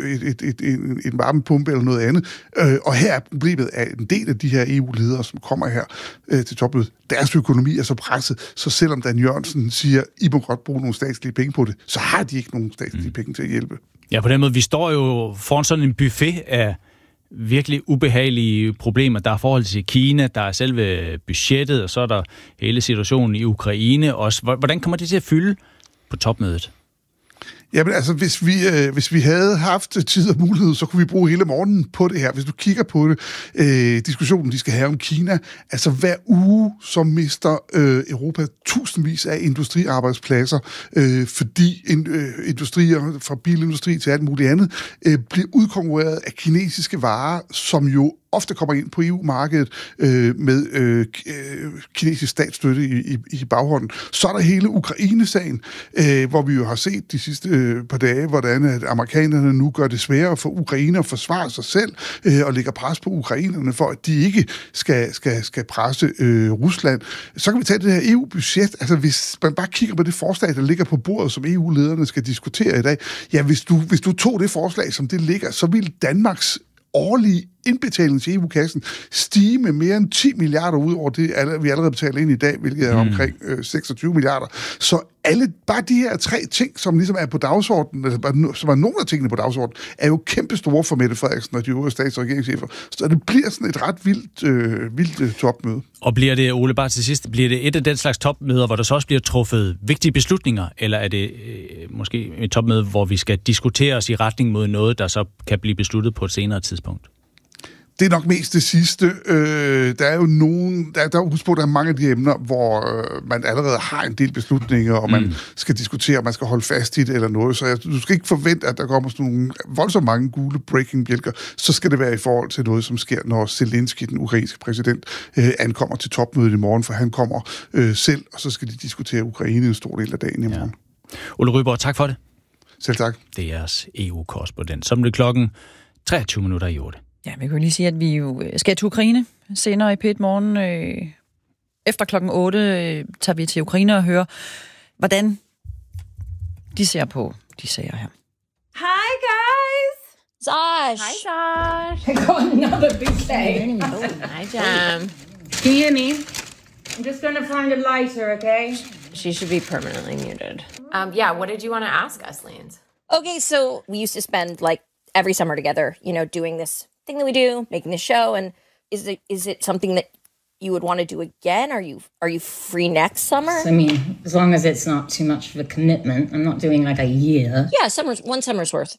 Speaker 13: en varmepumpe eller noget andet. Og her er problemet, at en del af de her EU-ledere, som kommer her til topmødet, deres økonomi er så presset, så selvom Dan Jørgensen siger, I må godt bruge nogle statslige penge på det, så har de ikke nogen statslige penge til at hjælpe.
Speaker 2: Ja, på den måde, vi står jo foran sådan en buffet af virkelig ubehagelige problemer. Der er forhold til Kina, der er selve budgettet, og så er der hele situationen i Ukraine også. Hvordan kommer det til at fylde på topmødet?
Speaker 13: Jamen altså, hvis vi havde haft tid og mulighed, så kunne vi bruge hele morgenen på det her. Hvis du kigger på det, diskussionen, de skal have om Kina, altså hver uge, så mister Europa tusindvis af industriarbejdspladser, fordi industrier, fra bilindustri til alt muligt andet, bliver udkonkurreret af kinesiske varer, som jo ofte kommer ind på EU-markedet med kinesisk statsstøtte i baghånden. Så er der hele Ukraine-sagen, hvor vi jo har set de sidste par dage, hvordan at amerikanerne nu gør det sværere for Ukraine at forsvare sig selv og lægger pres på ukrainerne for, at de ikke skal presse Rusland. Så kan vi tage det her EU-budget. Altså, hvis man bare kigger på det forslag, der ligger på bordet, som EU-lederne skal diskutere i dag, ja, hvis du tog det forslag, som det ligger, så vil Danmarks årlige indbetaling til EU-kassen stige med mere end 10 milliarder ud over det, vi allerede betaler ind i dag, hvilket er omkring 26 milliarder. Så bare de her 3 ting, som ligesom er på dagsordenen, eller som er nogle af tingene på dagsordenen, er jo kæmpe store for Mette Frederiksen og de øvrige stats- og regeringschefer. Så det bliver sådan et ret vildt topmøde.
Speaker 2: Og bliver det, Ole, bare til sidst, bliver det et af den slags topmøder, hvor der så også bliver truffet vigtige beslutninger, eller er det måske et topmøde, hvor vi skal diskutere os i retning mod noget, der så kan blive besluttet på et senere tidspunkt?
Speaker 13: Det er nok mest det sidste. Der er jo nogen, husk på, der er mange af de emner, hvor man allerede har en del beslutninger, og man skal diskutere, om man skal holde fast i det eller noget. Så du skal ikke forvente, at der kommer sådan nogle voldsomt mange gule breaking-bjælker. Så skal det være i forhold til noget, som sker, når Zelensky, den ukrainske præsident, ankommer til topmødet i morgen, for han kommer selv, og så skal de diskutere Ukraine en stor del af dagen i morgen.
Speaker 2: Ole Ryborg, tak for det.
Speaker 13: Selv tak.
Speaker 2: Det er jeres EU-korrespondent. Så er det klokken 23 minutter i 8.
Speaker 1: Ja, vi kan jo lige sige, at vi jo skal til Ukraine senere i P1 Morgen. Efter klokken 8 tager vi til Ukraine og hører, hvordan de ser på de sager her.
Speaker 14: Hi, guys!
Speaker 15: Zosh!
Speaker 14: Hi, Josh!
Speaker 15: I got another bouquet.
Speaker 14: Hi, Jam.
Speaker 15: Can you hear me? I'm just going to find a lighter, okay?
Speaker 14: She should be permanently muted. Yeah, what did you want to ask us, Lance?
Speaker 3: Okay, so we used to spend like every summer together, you know, doing this thing that we do, making this show, and is it something that you would want to do again? Are you free next summer?
Speaker 15: I mean, as long as it's not too much of a commitment. I'm not doing like a year.
Speaker 3: Yeah, one summer's worth.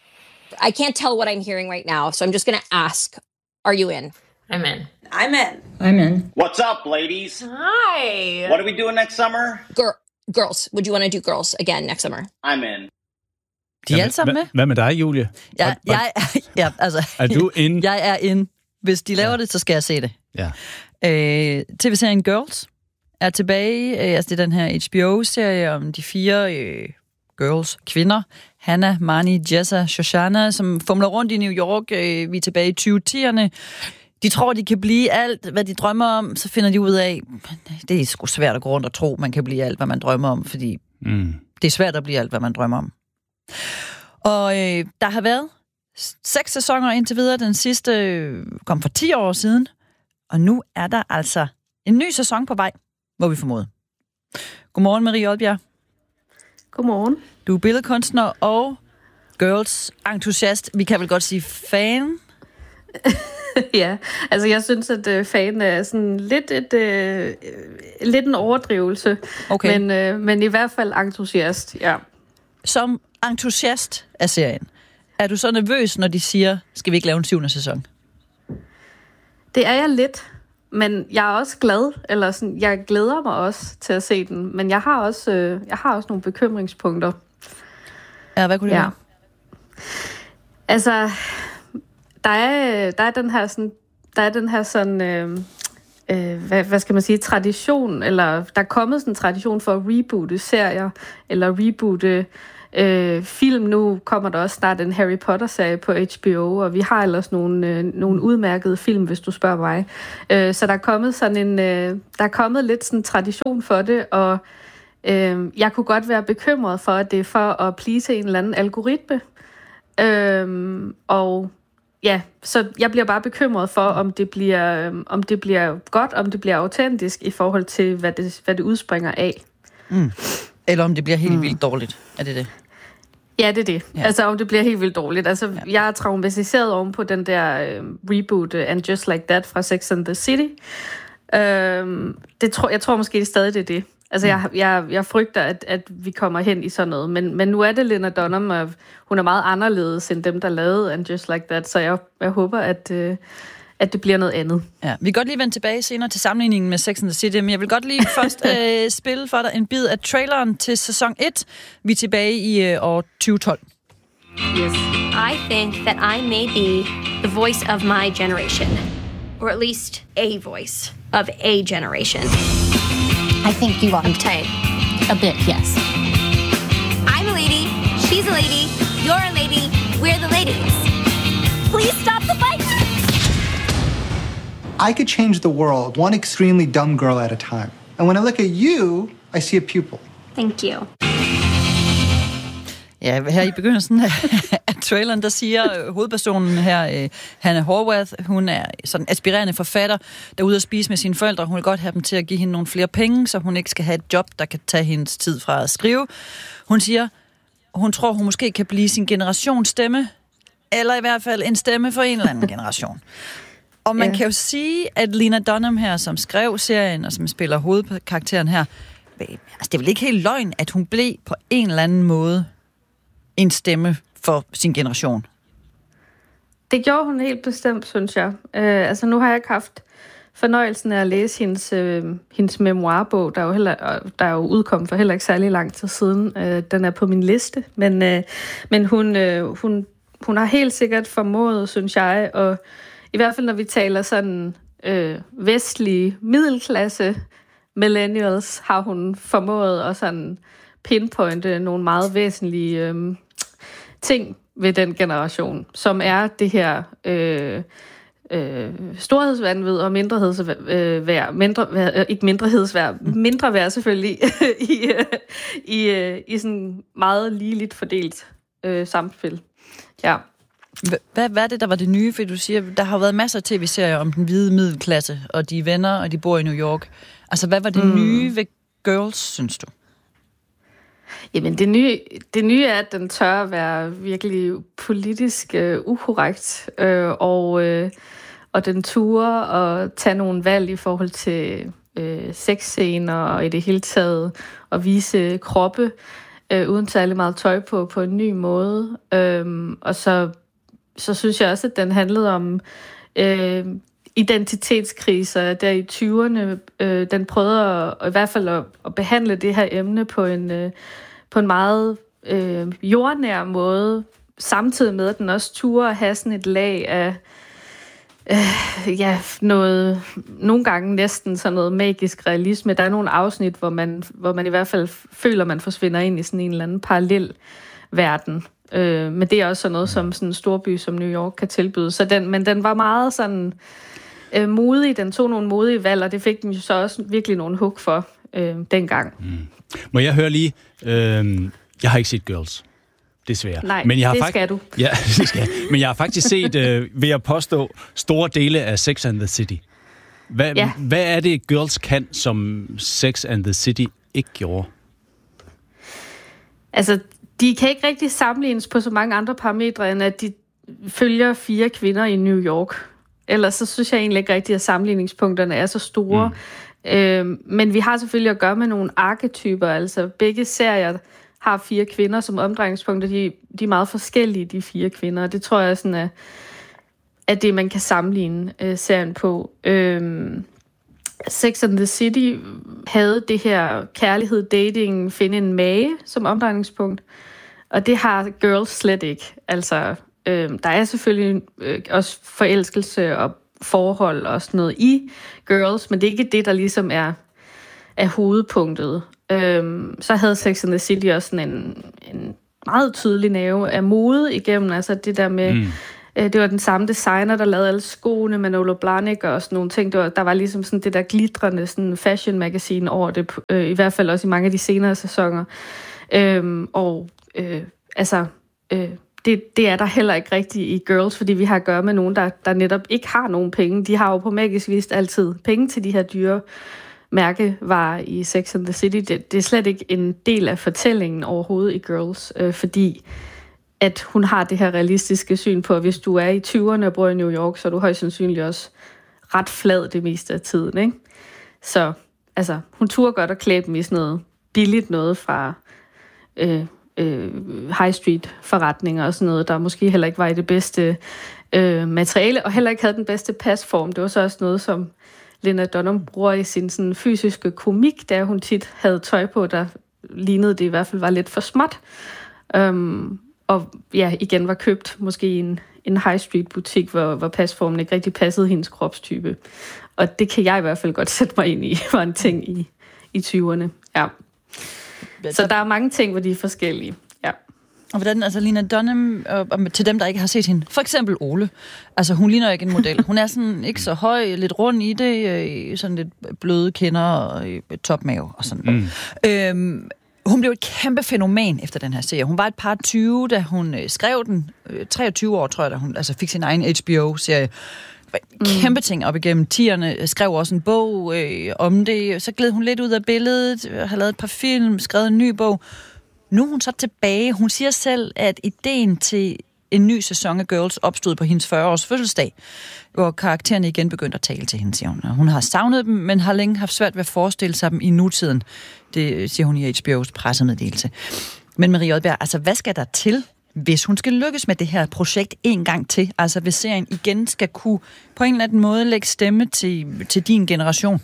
Speaker 3: I can't tell what I'm hearing right now, so I'm just going to ask, are you in?
Speaker 14: I'm in.
Speaker 15: I'm in. I'm in.
Speaker 16: What's up, ladies?
Speaker 14: Hi.
Speaker 16: What are we doing next summer?
Speaker 3: Girls. Would you want to do girls again next summer?
Speaker 16: I'm in.
Speaker 1: De er alle sammen med?
Speaker 2: Hvad med dig, Julie?
Speaker 1: Er
Speaker 2: du inde?
Speaker 1: Jeg er inde. Hvis de laver det, så skal jeg se det.
Speaker 2: Ja.
Speaker 1: TV-serien Girls er tilbage. Altså det er den her HBO-serie om de 4 kvinder. Hannah, Marnie, Jessa, Shoshana, som fumler rundt i New York. Vi er tilbage i 2010'erne. De tror, de kan blive alt, hvad de drømmer om. Så finder de ud af, det er sgu svært at gå rundt og tro, man kan blive alt, hvad man drømmer om. Fordi det er svært at blive alt, hvad man drømmer om. Og der har været 6 sæsoner indtil videre. Den sidste kom for 10 år siden. Og nu er der altså en ny sæson på vej, må vi formode. Godmorgen, Marie Oldbjerg.
Speaker 5: Godmorgen.
Speaker 1: Du er billedkunstner og Girls-entusiast. Vi kan vel godt sige fan?
Speaker 5: Ja, altså jeg synes, at fan er sådan lidt en overdrivelse.
Speaker 1: Okay.
Speaker 5: Men i hvert fald entusiast, ja.
Speaker 1: Som entusiast af serien, er du så nervøs, når de siger, skal vi ikke lave en 7. sæson?
Speaker 5: Det er jeg lidt.
Speaker 17: men jeg er også glad, eller sådan, jeg glæder mig også til at se den, men jeg har også nogle bekymringspunkter.
Speaker 1: Ja, hvad kunne det være?
Speaker 17: Altså, der er den her sådan, hvad skal man sige, tradition, eller der er kommet sådan en tradition for at reboote serier, eller reboote film. Nu kommer der også snart en Harry Potter-serie på HBO, og vi har ellers nogle udmærkede film, hvis du spørger mig. Så der er kommet der er kommet lidt sådan en tradition for det, og jeg kunne godt være bekymret for, at det er for at please en eller anden algoritme. Og ja, så jeg bliver bare bekymret for, om det bliver godt, om det bliver autentisk i forhold til, hvad det udspringer af.
Speaker 1: Mm. Eller om det bliver helt vildt dårligt. Er det det?
Speaker 17: Ja, det er det. Ja. Altså, om det bliver helt vildt dårligt. Altså, jeg er traumatiseret oven på den der reboot And Just Like That fra Sex and the City. Jeg tror måske det stadig det er det. Altså, jeg frygter, at vi kommer hen i sådan noget. Men nu er det Lena Dunham, og hun er meget anderledes end dem, der lavede And Just Like That. Så jeg håber, at det bliver noget andet.
Speaker 1: Ja, vi kan godt lige vende tilbage senere til sammenligningen med Sex and the City, men jeg vil godt lige først spille for dig en bid af traileren til sæson 1. Vi er tilbage i år 2012.
Speaker 18: Yes. I think that I may be the voice of my generation, or at least a voice of a generation.
Speaker 15: I think you are.
Speaker 18: I'm tired.
Speaker 15: A bit, yes.
Speaker 18: I'm a lady, she's a lady, you're a lady, we're the ladies. Please stop the fight!
Speaker 19: I could change the world, one extremely dumb girl at a time. And when I look at you, I see a pupil.
Speaker 18: Thank you.
Speaker 1: Ja, her i begyndelsen af traileren, der siger hovedpersonen her, Hannah Horvath, hun er sådan en aspirerende forfatter, der er ude at spise med sine forældre. Hun vil godt have dem til at give hende nogle flere penge, så hun ikke skal have et job, der kan tage hendes tid fra at skrive. Hun siger, hun tror, hun måske kan blive sin generations stemme, eller i hvert fald en stemme for en eller anden generation. Og man kan jo sige, at Lena Dunham her, som skrev serien, og som spiller hovedkarakteren her, altså det er vel ikke helt løgn, at hun blev på en eller anden måde en stemme for sin generation.
Speaker 17: Det gjorde hun helt bestemt, synes jeg. Altså nu har jeg ikke haft fornøjelsen af at læse hendes memoirbog, der er jo udkommet for heller ikke særlig lang tid siden. Den er på min liste, men hun har helt sikkert formået, synes jeg, og i hvert fald når vi taler sådan vestlige middelklasse millennials, har hun formået at sådan pinpointe nogle meget væsentlige ting ved den generation, som er det her storhedsvanvid og mindreværd selvfølgelig i sådan meget ligeligt fordelt samspil. Ja.
Speaker 1: Hvad er det, der var det nye? For du siger, der har været masser af tv-serier om den hvide middelklasse, og de er venner, og de bor i New York. Altså, hvad var det nye ved Girls, synes du?
Speaker 17: Jamen, det nye er, at den tør at være virkelig politisk ukorrekt, og den turer at tage nogle valg i forhold til sexscener, og i det hele taget at vise kroppe, uden særlig meget tøj på en ny måde. Og så synes jeg også, at den handlede om identitetskriser der i 20'erne. Den prøvede i hvert fald at behandle det her emne på en meget jordnær måde, samtidig med, at den også turde at have sådan et lag af nogle gange næsten sådan noget magisk realisme. Der er nogle afsnit, hvor man i hvert fald føler, man forsvinder ind i sådan en eller anden parallel verden. Men det er også sådan noget, som sådan en storby som New York kan tilbyde. Men den var meget sådan modig. Den tog nogle modige valg, og det fik den jo så også virkelig nogle hug for dengang.
Speaker 2: Må jeg høre lige? Jeg har ikke set Girls. Desværre.
Speaker 17: Nej,
Speaker 2: men jeg har
Speaker 17: skal du.
Speaker 2: Ja, det skal jeg. Men jeg har faktisk set, vil jeg påstå, store dele af Sex and the City. Hvad er det, Girls kan, som Sex and the City ikke gjorde?
Speaker 17: Altså, de kan ikke rigtig sammenlignes på så mange andre parametre, end at de følger 4 kvinder i New York. Ellers så synes jeg egentlig ikke rigtigt, at sammenligningspunkterne er så store. Men vi har selvfølgelig at gøre med nogle arketyper. Altså, begge serier har 4 kvinder som omdrejningspunkter. De er meget forskellige, de 4 kvinder. Det tror jeg sådan er det, man kan sammenligne serien på. Sex and the City havde det her kærlighed, dating, finde en mage som omdrejningspunkt. Og det har Girls slet ikke. Altså, der er selvfølgelig også forelskelse og forhold og sådan noget i Girls, men det er ikke det, der ligesom er hovedpunktet. Så havde Sex and the City også sådan en meget tydelig nerve af mode igennem. Altså det der med... Det var den samme designer, der lavede alle skoene, Manolo Blahnik og sådan nogle ting. Der var ligesom sådan det der glitrende sådan fashion magazine over det, i hvert fald også i mange af de senere sæsoner. Det er der heller ikke rigtigt i Girls, fordi vi har at gøre med nogen, der netop ikke har nogen penge. De har jo på magisk vis altid penge til de her dyre mærkevarer i Sex and the City. Det er slet ikke en del af fortællingen overhovedet i Girls, fordi at hun har det her realistiske syn på, at hvis du er i 20'erne og bor i New York, så er du højst sandsynligt også ret flad det meste af tiden, ikke? Så altså, hun turde godt at klæde dem i sådan noget billigt noget fra high street forretninger og sådan noget, der måske heller ikke var i det bedste materiale, og heller ikke havde den bedste pasform. Det var så også noget, som Lena Dunham bruger i sin sådan fysiske komik, der hun tit havde tøj på, der lignede det i hvert fald var lidt for småt. Og ja, igen var købt måske i en high street butik, hvor pasformen ikke rigtig passede hendes kropstype. Og det kan jeg i hvert fald godt sætte mig ind i, var en ting i 20'erne. Ja. Så der er mange ting, hvor de er forskellige. Ja.
Speaker 1: Og hvordan, altså Lena Dunham, og til dem, der ikke har set hende, for eksempel Ole, altså hun ligner ikke en model. Hun er sådan ikke så høj, lidt rund i det, sådan lidt bløde kinder og topmave og sådan. Hun blev et kæmpe fænomen efter den her serie. Hun var et par 20, da hun skrev den. 23 år, tror jeg, da hun altså fik sin egen HBO-serie. Kæmpe ting op igennem 10'erne. Skrev også en bog om det. Så gled hun lidt ud af billedet. Har lavet et par film, skrevet en ny bog. Nu er hun så tilbage. Hun siger selv, at ideen til en ny sæson af Girls opstod på hendes 40-års fødselsdag, hvor karaktererne igen begyndte at tale til hende, siger hun. Hun har savnet dem, men har længe haft svært ved at forestille sig dem i nutiden. Det siger hun i HBO's pressemeddelelse. Men Marie Oddbjerg, altså hvad skal der til, hvis hun skal lykkes med det her projekt en gang til? Altså hvis serien igen skal kunne på en eller anden måde lægge stemme til din generation?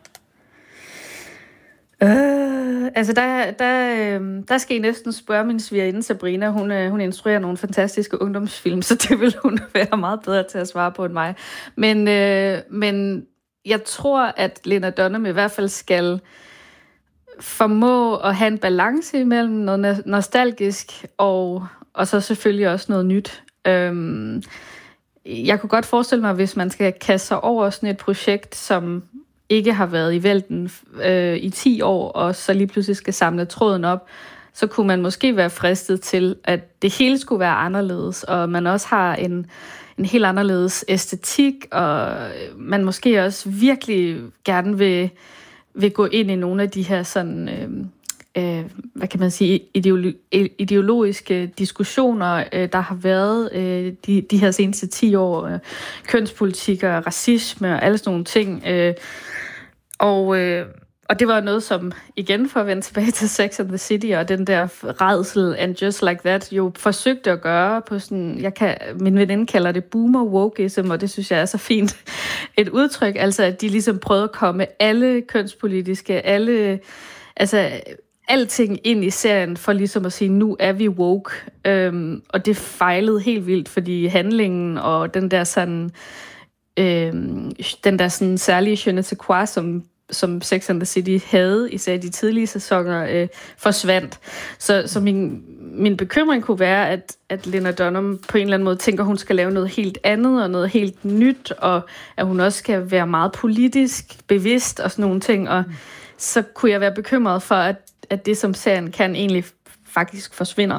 Speaker 17: Altså, der skal I næsten spørge min svigerinde Sabrina. Hun instruerer nogle fantastiske ungdomsfilm, så det vil hun være meget bedre til at svare på end mig. Men jeg tror, at Lena Dunham i hvert fald skal formå at have en balance imellem noget nostalgisk og så selvfølgelig også noget nyt. Jeg kunne godt forestille mig, hvis man skal kaste sig over sådan et projekt, som ikke har været i vælten i 10 år, og så lige pludselig skal samle tråden op, så kunne man måske være fristet til, at det hele skulle være anderledes, og man også har en helt anderledes æstetik, og man måske også virkelig gerne vil gå ind i nogle af de her sådan, hvad kan man sige, ideologiske diskussioner, der har været de her seneste 10 år, kønspolitik og racisme og alle sådan nogle ting. Og det var noget, som igen for at vende tilbage til Sex and the City og den der rædsel and just like that, jo forsøgte at gøre på sådan, min veninde kalder det boomer wokeism, og det synes jeg er så fint et udtryk, altså at de ligesom prøvede at komme alle kønspolitiske, alting ind i serien for ligesom at sige, nu er vi woke, og det fejlede helt vildt, fordi handlingen og den der sådan særlige je ne sais quoi, som Sex and the City havde, især de tidlige sæsoner, forsvandt. Så min bekymring kunne være, at Lena Dunham på en eller anden måde tænker, hun skal lave noget helt andet og noget helt nyt, og at hun også skal være meget politisk bevidst og sådan nogle ting, og så kunne jeg være bekymret for, at det, som serien kan, egentlig faktisk forsvinder.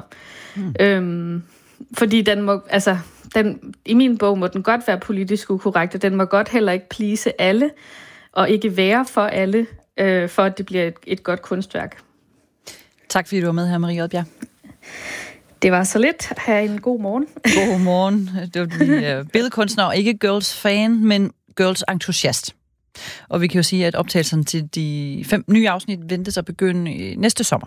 Speaker 17: Fordi den må, i min bog må den godt være politisk ukorrekt, og den må godt heller ikke please alle, og ikke være for alle, for at det bliver et godt kunstværk.
Speaker 1: Tak fordi du var med her, Marie Oddbjerg.
Speaker 17: Det var så lidt. Ha' en god morgen.
Speaker 1: God morgen. Det var billedkunstner og ikke Girls-fan, men Girls-entusiast. Og vi kan jo sige, at optagelserne til de 5 nye afsnit ventes at begynde næste sommer.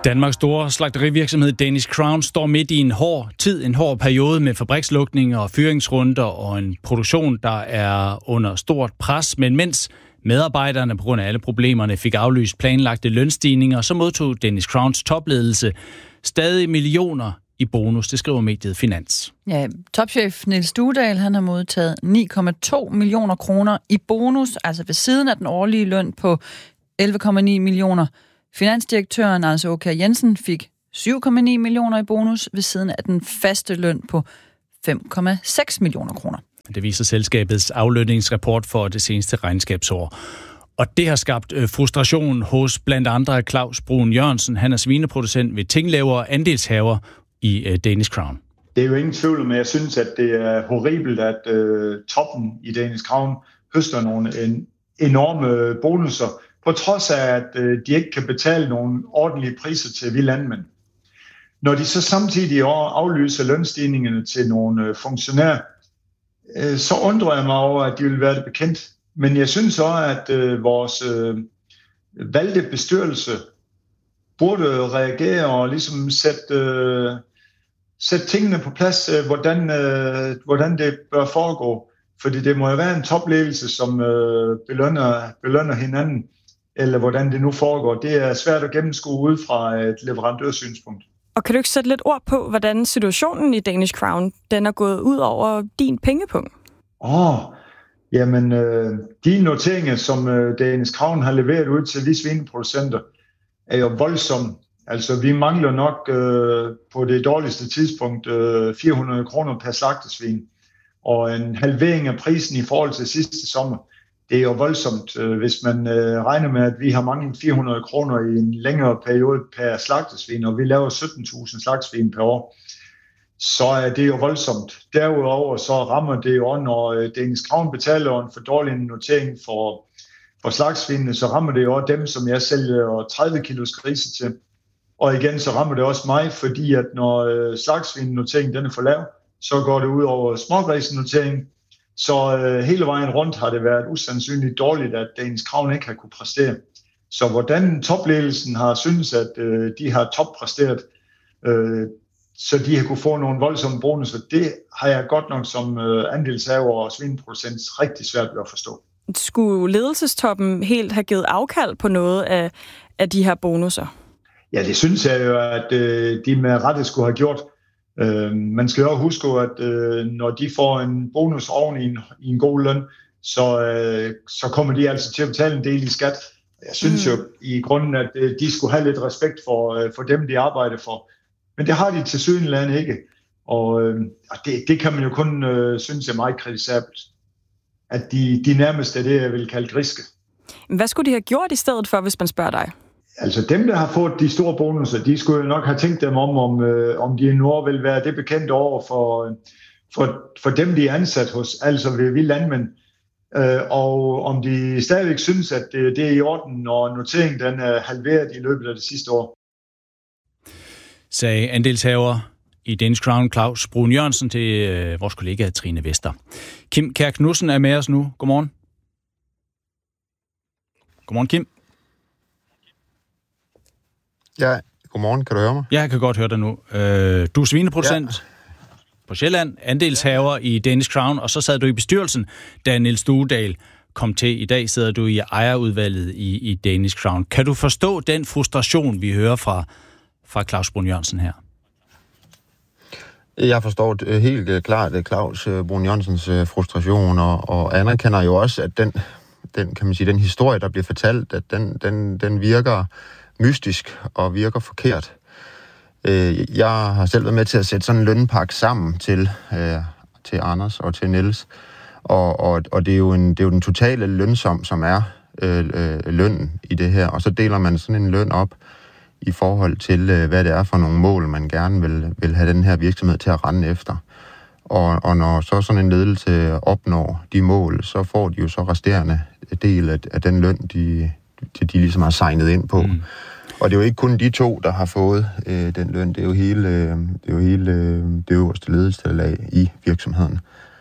Speaker 2: Danmarks store slagterivirksomhed Danish Crown står midt i en hård periode med fabrikslukninger og fyringsrunder og en produktion, der er under stort pres. Men mens medarbejderne på grund af alle problemerne fik aflyst planlagte lønstigninger, så modtog Danish Crowns topledelse stadig millioner i bonus, det skriver mediet Finans.
Speaker 1: Ja, topchef Niels Duedal, han har modtaget 9,2 millioner kroner i bonus, altså ved siden af den årlige løn på 11,9 millioner. Finansdirektøren, altså Åke Jensen, fik 7,9 millioner i bonus ved siden af den faste løn på 5,6 millioner kroner.
Speaker 2: Det viser selskabets aflønningsrapport for det seneste regnskabsår. Og det har skabt frustration hos blandt andre Claus Brun Jørgensen. Han er svineproducent ved Tinglev og andelshaver i Danish Crown.
Speaker 20: Det er jo ingen tvivl om, jeg synes, at det er horribelt, at toppen i Danish Crown høster nogle enorme bonusser, på trods af, at de ikke kan betale nogle ordentlige priser til vi landmænd. Når de så samtidig aflyser lønstigningerne til nogle funktionærer, så undrer jeg mig over, at de vil være det bekendt. Men jeg synes også, at vores valgte bestyrelse burde reagere og ligesom sætte tingene på plads, hvordan det bør foregå. Fordi det må jo være en topledelse, som belønner hinanden, eller hvordan det nu foregår. Det er svært at gennemskue ud fra et leverandørsynspunkt.
Speaker 21: Og kan du ikke sætte lidt ord på, hvordan situationen i Danish Crown den er gået ud over din pengepunkt?
Speaker 20: Jamen, de noteringer, som Danish Crown har leveret ud til vi svineproducenter, er jo voldsomme. Altså, vi mangler nok på det dårligste tidspunkt 400 kroner per slagtesvin, og en halvering af prisen i forhold til sidste sommer. Det er jo voldsomt, hvis man regner med, at vi har manglet 400 kroner i en længere periode per slagtesvin, og vi laver 17.000 slagtesvin per år. Så er det jo voldsomt. Derudover så rammer det jo, når Danish Crown betaler en for dårlig notering for slagtesvinene, så rammer det jo dem, som jeg sælger 30 kilos grise til. Og igen, så rammer det også mig, fordi at når slagtesvinnoteringen den er for lav, så går det ud over smågrisenoteringen. Så hele vejen rundt har det været usandsynligt dårligt, at Danish Crown ikke har kunne præstere. Så hvordan topledelsen har syntes, at de har toppræsteret, så de har kunne få nogle voldsomme bonusser, det har jeg godt nok som andelshaver og svineproducent rigtig svært ved at forstå.
Speaker 21: Skulle ledelsestoppen helt have givet afkald på noget af de her bonusser?
Speaker 20: Ja, det synes jeg jo, at de med rette skulle have gjort. Man skal jo huske, at når de får en bonus oven i en god løn, så kommer de altså til at betale en del i skat. Jeg synes jo i grunden, at de skulle have lidt respekt for dem, de arbejder for. Men det har de tilsyneladende ikke. Og det kan man jo kun synes er meget kritisabelt. At de nærmest er det, jeg vil kalde griske.
Speaker 21: Hvad skulle de have gjort i stedet for, hvis man spørger dig?
Speaker 20: Altså dem, der har fået de store bonusser, de skulle jo nok have tænkt dem om de nu vil være det bekendt over for dem, de er ansat hos, altså ved vi landmænd. Og om de stadigvæk synes, at det er i orden, når noteringen den er halveret i løbet af det sidste år.
Speaker 2: Sagde andelshaver i Danish Crown Claus Brun Jørgensen til vores kollega Trine Vester. Kim Kjær Knudsen er med os nu. Godmorgen. Godmorgen, Kim.
Speaker 22: Ja, godmorgen. Kan du høre mig?
Speaker 2: Ja, jeg kan godt høre dig nu. Du er svineproducent på Sjælland, andelshaver i Danish Crown, og så sad du i bestyrelsen, da Niels Duedal kom til. I dag sidder du i ejerudvalget i Danish Crown. Kan du forstå den frustration, vi hører fra Claus Brun Jørgensen her?
Speaker 22: Jeg forstår helt klart Claus Brun Jørgensens frustration, og anerkender jo også, at den kan man sige, den historie, der bliver fortalt, at den virker mystisk og virker forkert. Jeg har selv været med til at sætte sådan en lønpakke sammen til Anders og til Niels, og det er jo den totale lønsum, som er lønnen i det her, og så deler man sådan en løn op i forhold til, hvad det er for nogle mål, man gerne vil have den her virksomhed til at rende efter. Og når så sådan en ledelse opnår de mål, så får de jo så resterende del af den løn, de ligesom har signet ind på. Og det er jo ikke kun de to, der har fået den løn. Det er jo hele det øverste ledelseslag i virksomheden,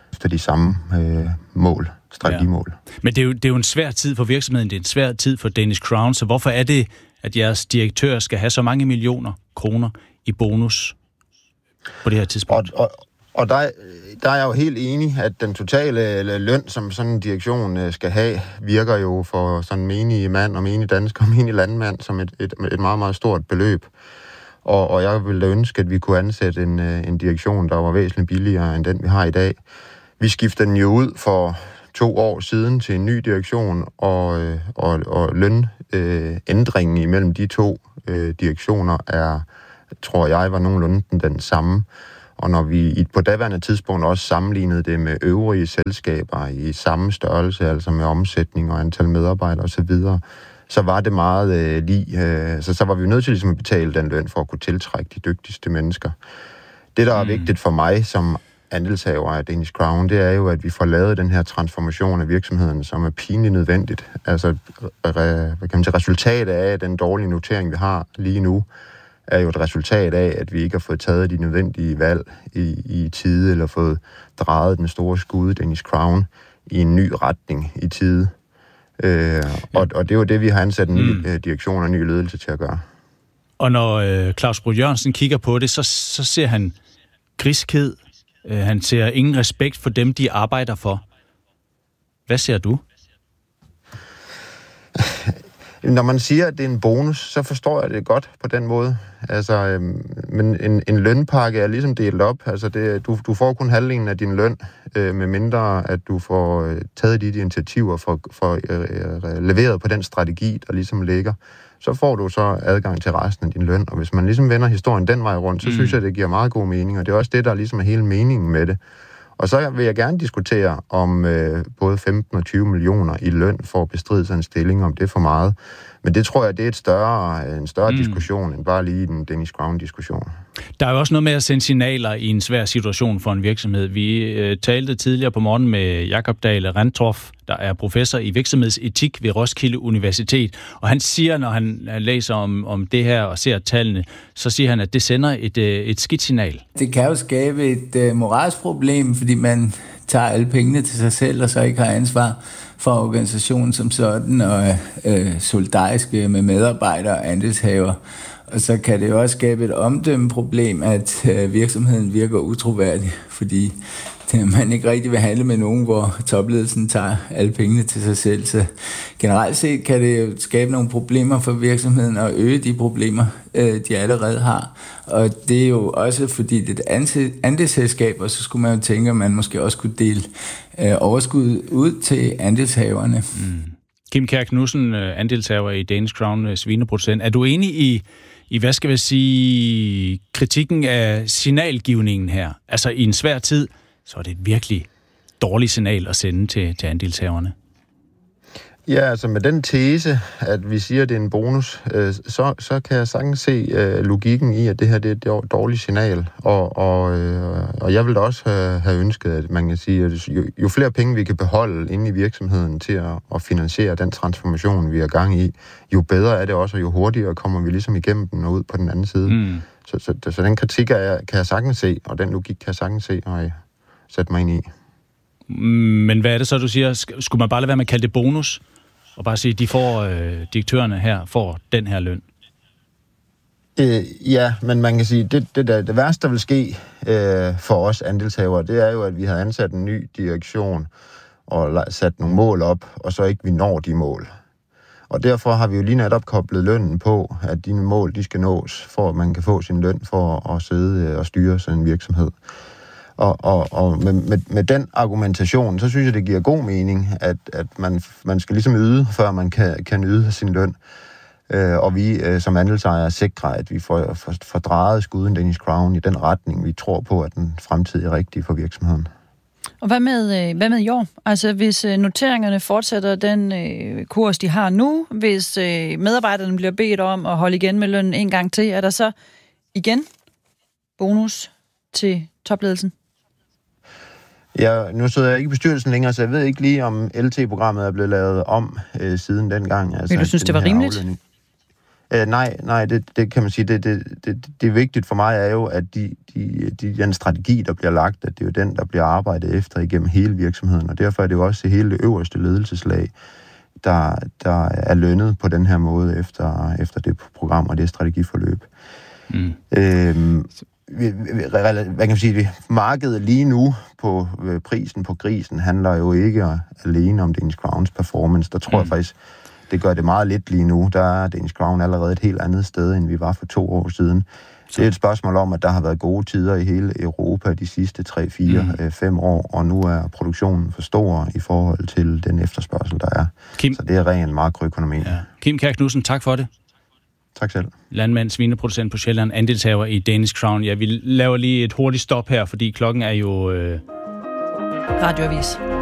Speaker 22: efter de samme strategimål.
Speaker 2: Ja. Men det er jo en svær tid for virksomheden, det er en svær tid for Danish Crown, så hvorfor er det, at jeres direktør skal have så mange millioner kroner i bonus på det her tidspunkt?
Speaker 22: Og der er jeg jo helt enig, at den totale løn, som sådan en direktion skal have, virker jo for sådan menige mand og menige dansker og menige landmand som et meget, meget stort beløb. Og jeg ville ønske, at vi kunne ansætte en direktion, der var væsentligt billigere end den, vi har i dag. Vi skiftede den jo ud for 2 år siden til en ny direktion, og lønændringen imellem de 2 direktioner tror jeg, var nogenlunde den samme. Og når vi på daværende tidspunkt også sammenlignede det med øvrige selskaber i samme størrelse, altså med omsætning og antal medarbejdere osv., så var det meget så var vi nødt til ligesom at betale den løn for at kunne tiltrække de dygtigste mennesker. Det, der er vigtigt for mig som andelshaver af Danish Crown, det er jo, at vi får lavet den her transformation af virksomheden, som er pinligt nødvendigt. Altså, resultatet af den dårlige notering, vi har lige nu, er jo et resultat af, at vi ikke har fået taget de nødvendige valg i tide, eller fået drejet den store skud Danish Crown i en ny retning i tide. Og det er jo det, vi har ansat en ny direktion og ny ledelse til at gøre.
Speaker 2: Og når Claus Brug Jørgensen kigger på det, så ser han griskhed. Han ser ingen respekt for dem, de arbejder for. Hvad ser du?
Speaker 22: Når man siger, at det er en bonus, så forstår jeg det godt på den måde. Altså, men en lønpakke er ligesom delt op. Altså, du får kun halvdelen af din løn, med mindre at du får taget de initiativer for leveret på den strategi, der ligesom ligger. Så får du så adgang til resten af din løn. Og hvis man ligesom vender historien den vej rundt, så synes jeg, det giver meget god mening. Og det er også det, der ligesom er hele meningen med det. Og så vil jeg gerne diskutere om både 15 og 20 millioner i løn for at bestride sig en stilling, om det er for meget. Men det tror jeg, det er en større diskussion, end bare lige den Danish Crown-diskussion.
Speaker 2: Der er jo også noget med at sende signaler i en svær situation for en virksomhed. Vi talte tidligere på morgen med Jakob Dahle Randtorff, der er professor i virksomhedsetik ved Roskilde Universitet. Og han siger, når han læser om det her og ser tallene, så siger han, at det sender et skidt signal.
Speaker 4: Det kan jo skabe et moralsk problem, fordi man tager alle pengene til sig selv, og så ikke har ansvar for organisationen som sådan, og solidarisk med medarbejdere og andelshaver. Og så kan det jo også skabe et omdømmeproblem, at virksomheden virker utroværdig, fordi man ikke rigtig vil handle med nogen, hvor topledelsen tager alle pengene til sig selv. Så generelt set kan det jo skabe nogle problemer for virksomheden og øge de problemer, de allerede har. Og det er jo også, fordi det er et andelsselskab, og så skulle man jo tænke, at man måske også kunne dele overskud ud til andelshaverne.
Speaker 2: Kim Kjær Knudsen, andelshaver i Danish Crown svineproducent. Er du enig i, hvad skal vi sige, kritikken af signalgivningen her? Altså i en svær tid, så er det et virkelig dårligt signal at sende til andelshaverne.
Speaker 22: Ja, altså med den tese, at vi siger, at det er en bonus, så kan jeg sagtens se logikken i, at det her det er et dårligt signal. Og jeg vil da også have ønsket, at man kan sige, at jo flere penge vi kan beholde inde i virksomheden til at finansiere den transformation, vi er gang i, jo bedre er det også, og jo hurtigere kommer vi ligesom igennem den og ud på den anden side. Så den kritik kan jeg sagtens se, og den logik kan jeg sagtens se, og sætte mig ind i.
Speaker 2: Men hvad er det så, du siger? Skulle man bare lade være med at kalde det bonus? Og bare sige, at direktørerne her får den her løn?
Speaker 22: Ja, men man kan sige, det værste, der vil ske for os andelshavere, det er jo, at vi har ansat en ny direktion og sat nogle mål op, og så ikke vi når de mål. Og derfor har vi jo lige netop koblet lønnen på, at de mål, de skal nås, for at man kan få sin løn for at sidde og styre sådan en virksomhed. Og med den argumentation, så synes jeg, det giver god mening, at man skal ligesom yde, før man kan yde sin løn. Og vi som andelsejere sikrer, at vi får drejet skuden Danish Crown i den retning, vi tror på, at den fremtidige rigtige for virksomheden.
Speaker 1: Og hvad med i år? Altså hvis noteringerne fortsætter den kurs, de har nu, hvis medarbejderne bliver bedt om at holde igen med lønnen en gang til, er der så igen bonus til topledelsen?
Speaker 22: Ja, nu sidder jeg ikke i bestyrelsen længere, så jeg ved ikke lige, om LT-programmet er blevet lavet om siden dengang. Altså,
Speaker 1: vil du synes, det var rimeligt?
Speaker 22: Nej, det kan man sige. Det vigtigt for mig er jo, at den strategi, der bliver lagt, at det er jo den, der bliver arbejdet efter igennem hele virksomheden, og derfor er det jo også hele det øverste ledelseslag, der er lønnet på den her måde efter det program og det strategiforløb. Hvad kan man sige, markedet lige nu på prisen på grisen handler jo ikke alene om Danish Crowns performance. Der tror jeg faktisk, det gør det meget lidt lige nu. Der er Danish Crown allerede et helt andet sted, end vi var for 2 år siden. Det er et spørgsmål om, at der har været gode tider i hele Europa de sidste 3, 4, 5 år, og nu er produktionen for stor i forhold til den efterspørgsel, der er. Kim. Så det er ren makroøkonomi. Ja.
Speaker 2: Kim Kjær Knudsen, tak for det.
Speaker 22: Tak selv.
Speaker 2: Landmand, svineproducent på Sjælland, andelshaver i Danish Crown. Ja, vi laver lige et hurtigt stop her, fordi klokken er jo...
Speaker 1: Radioavis.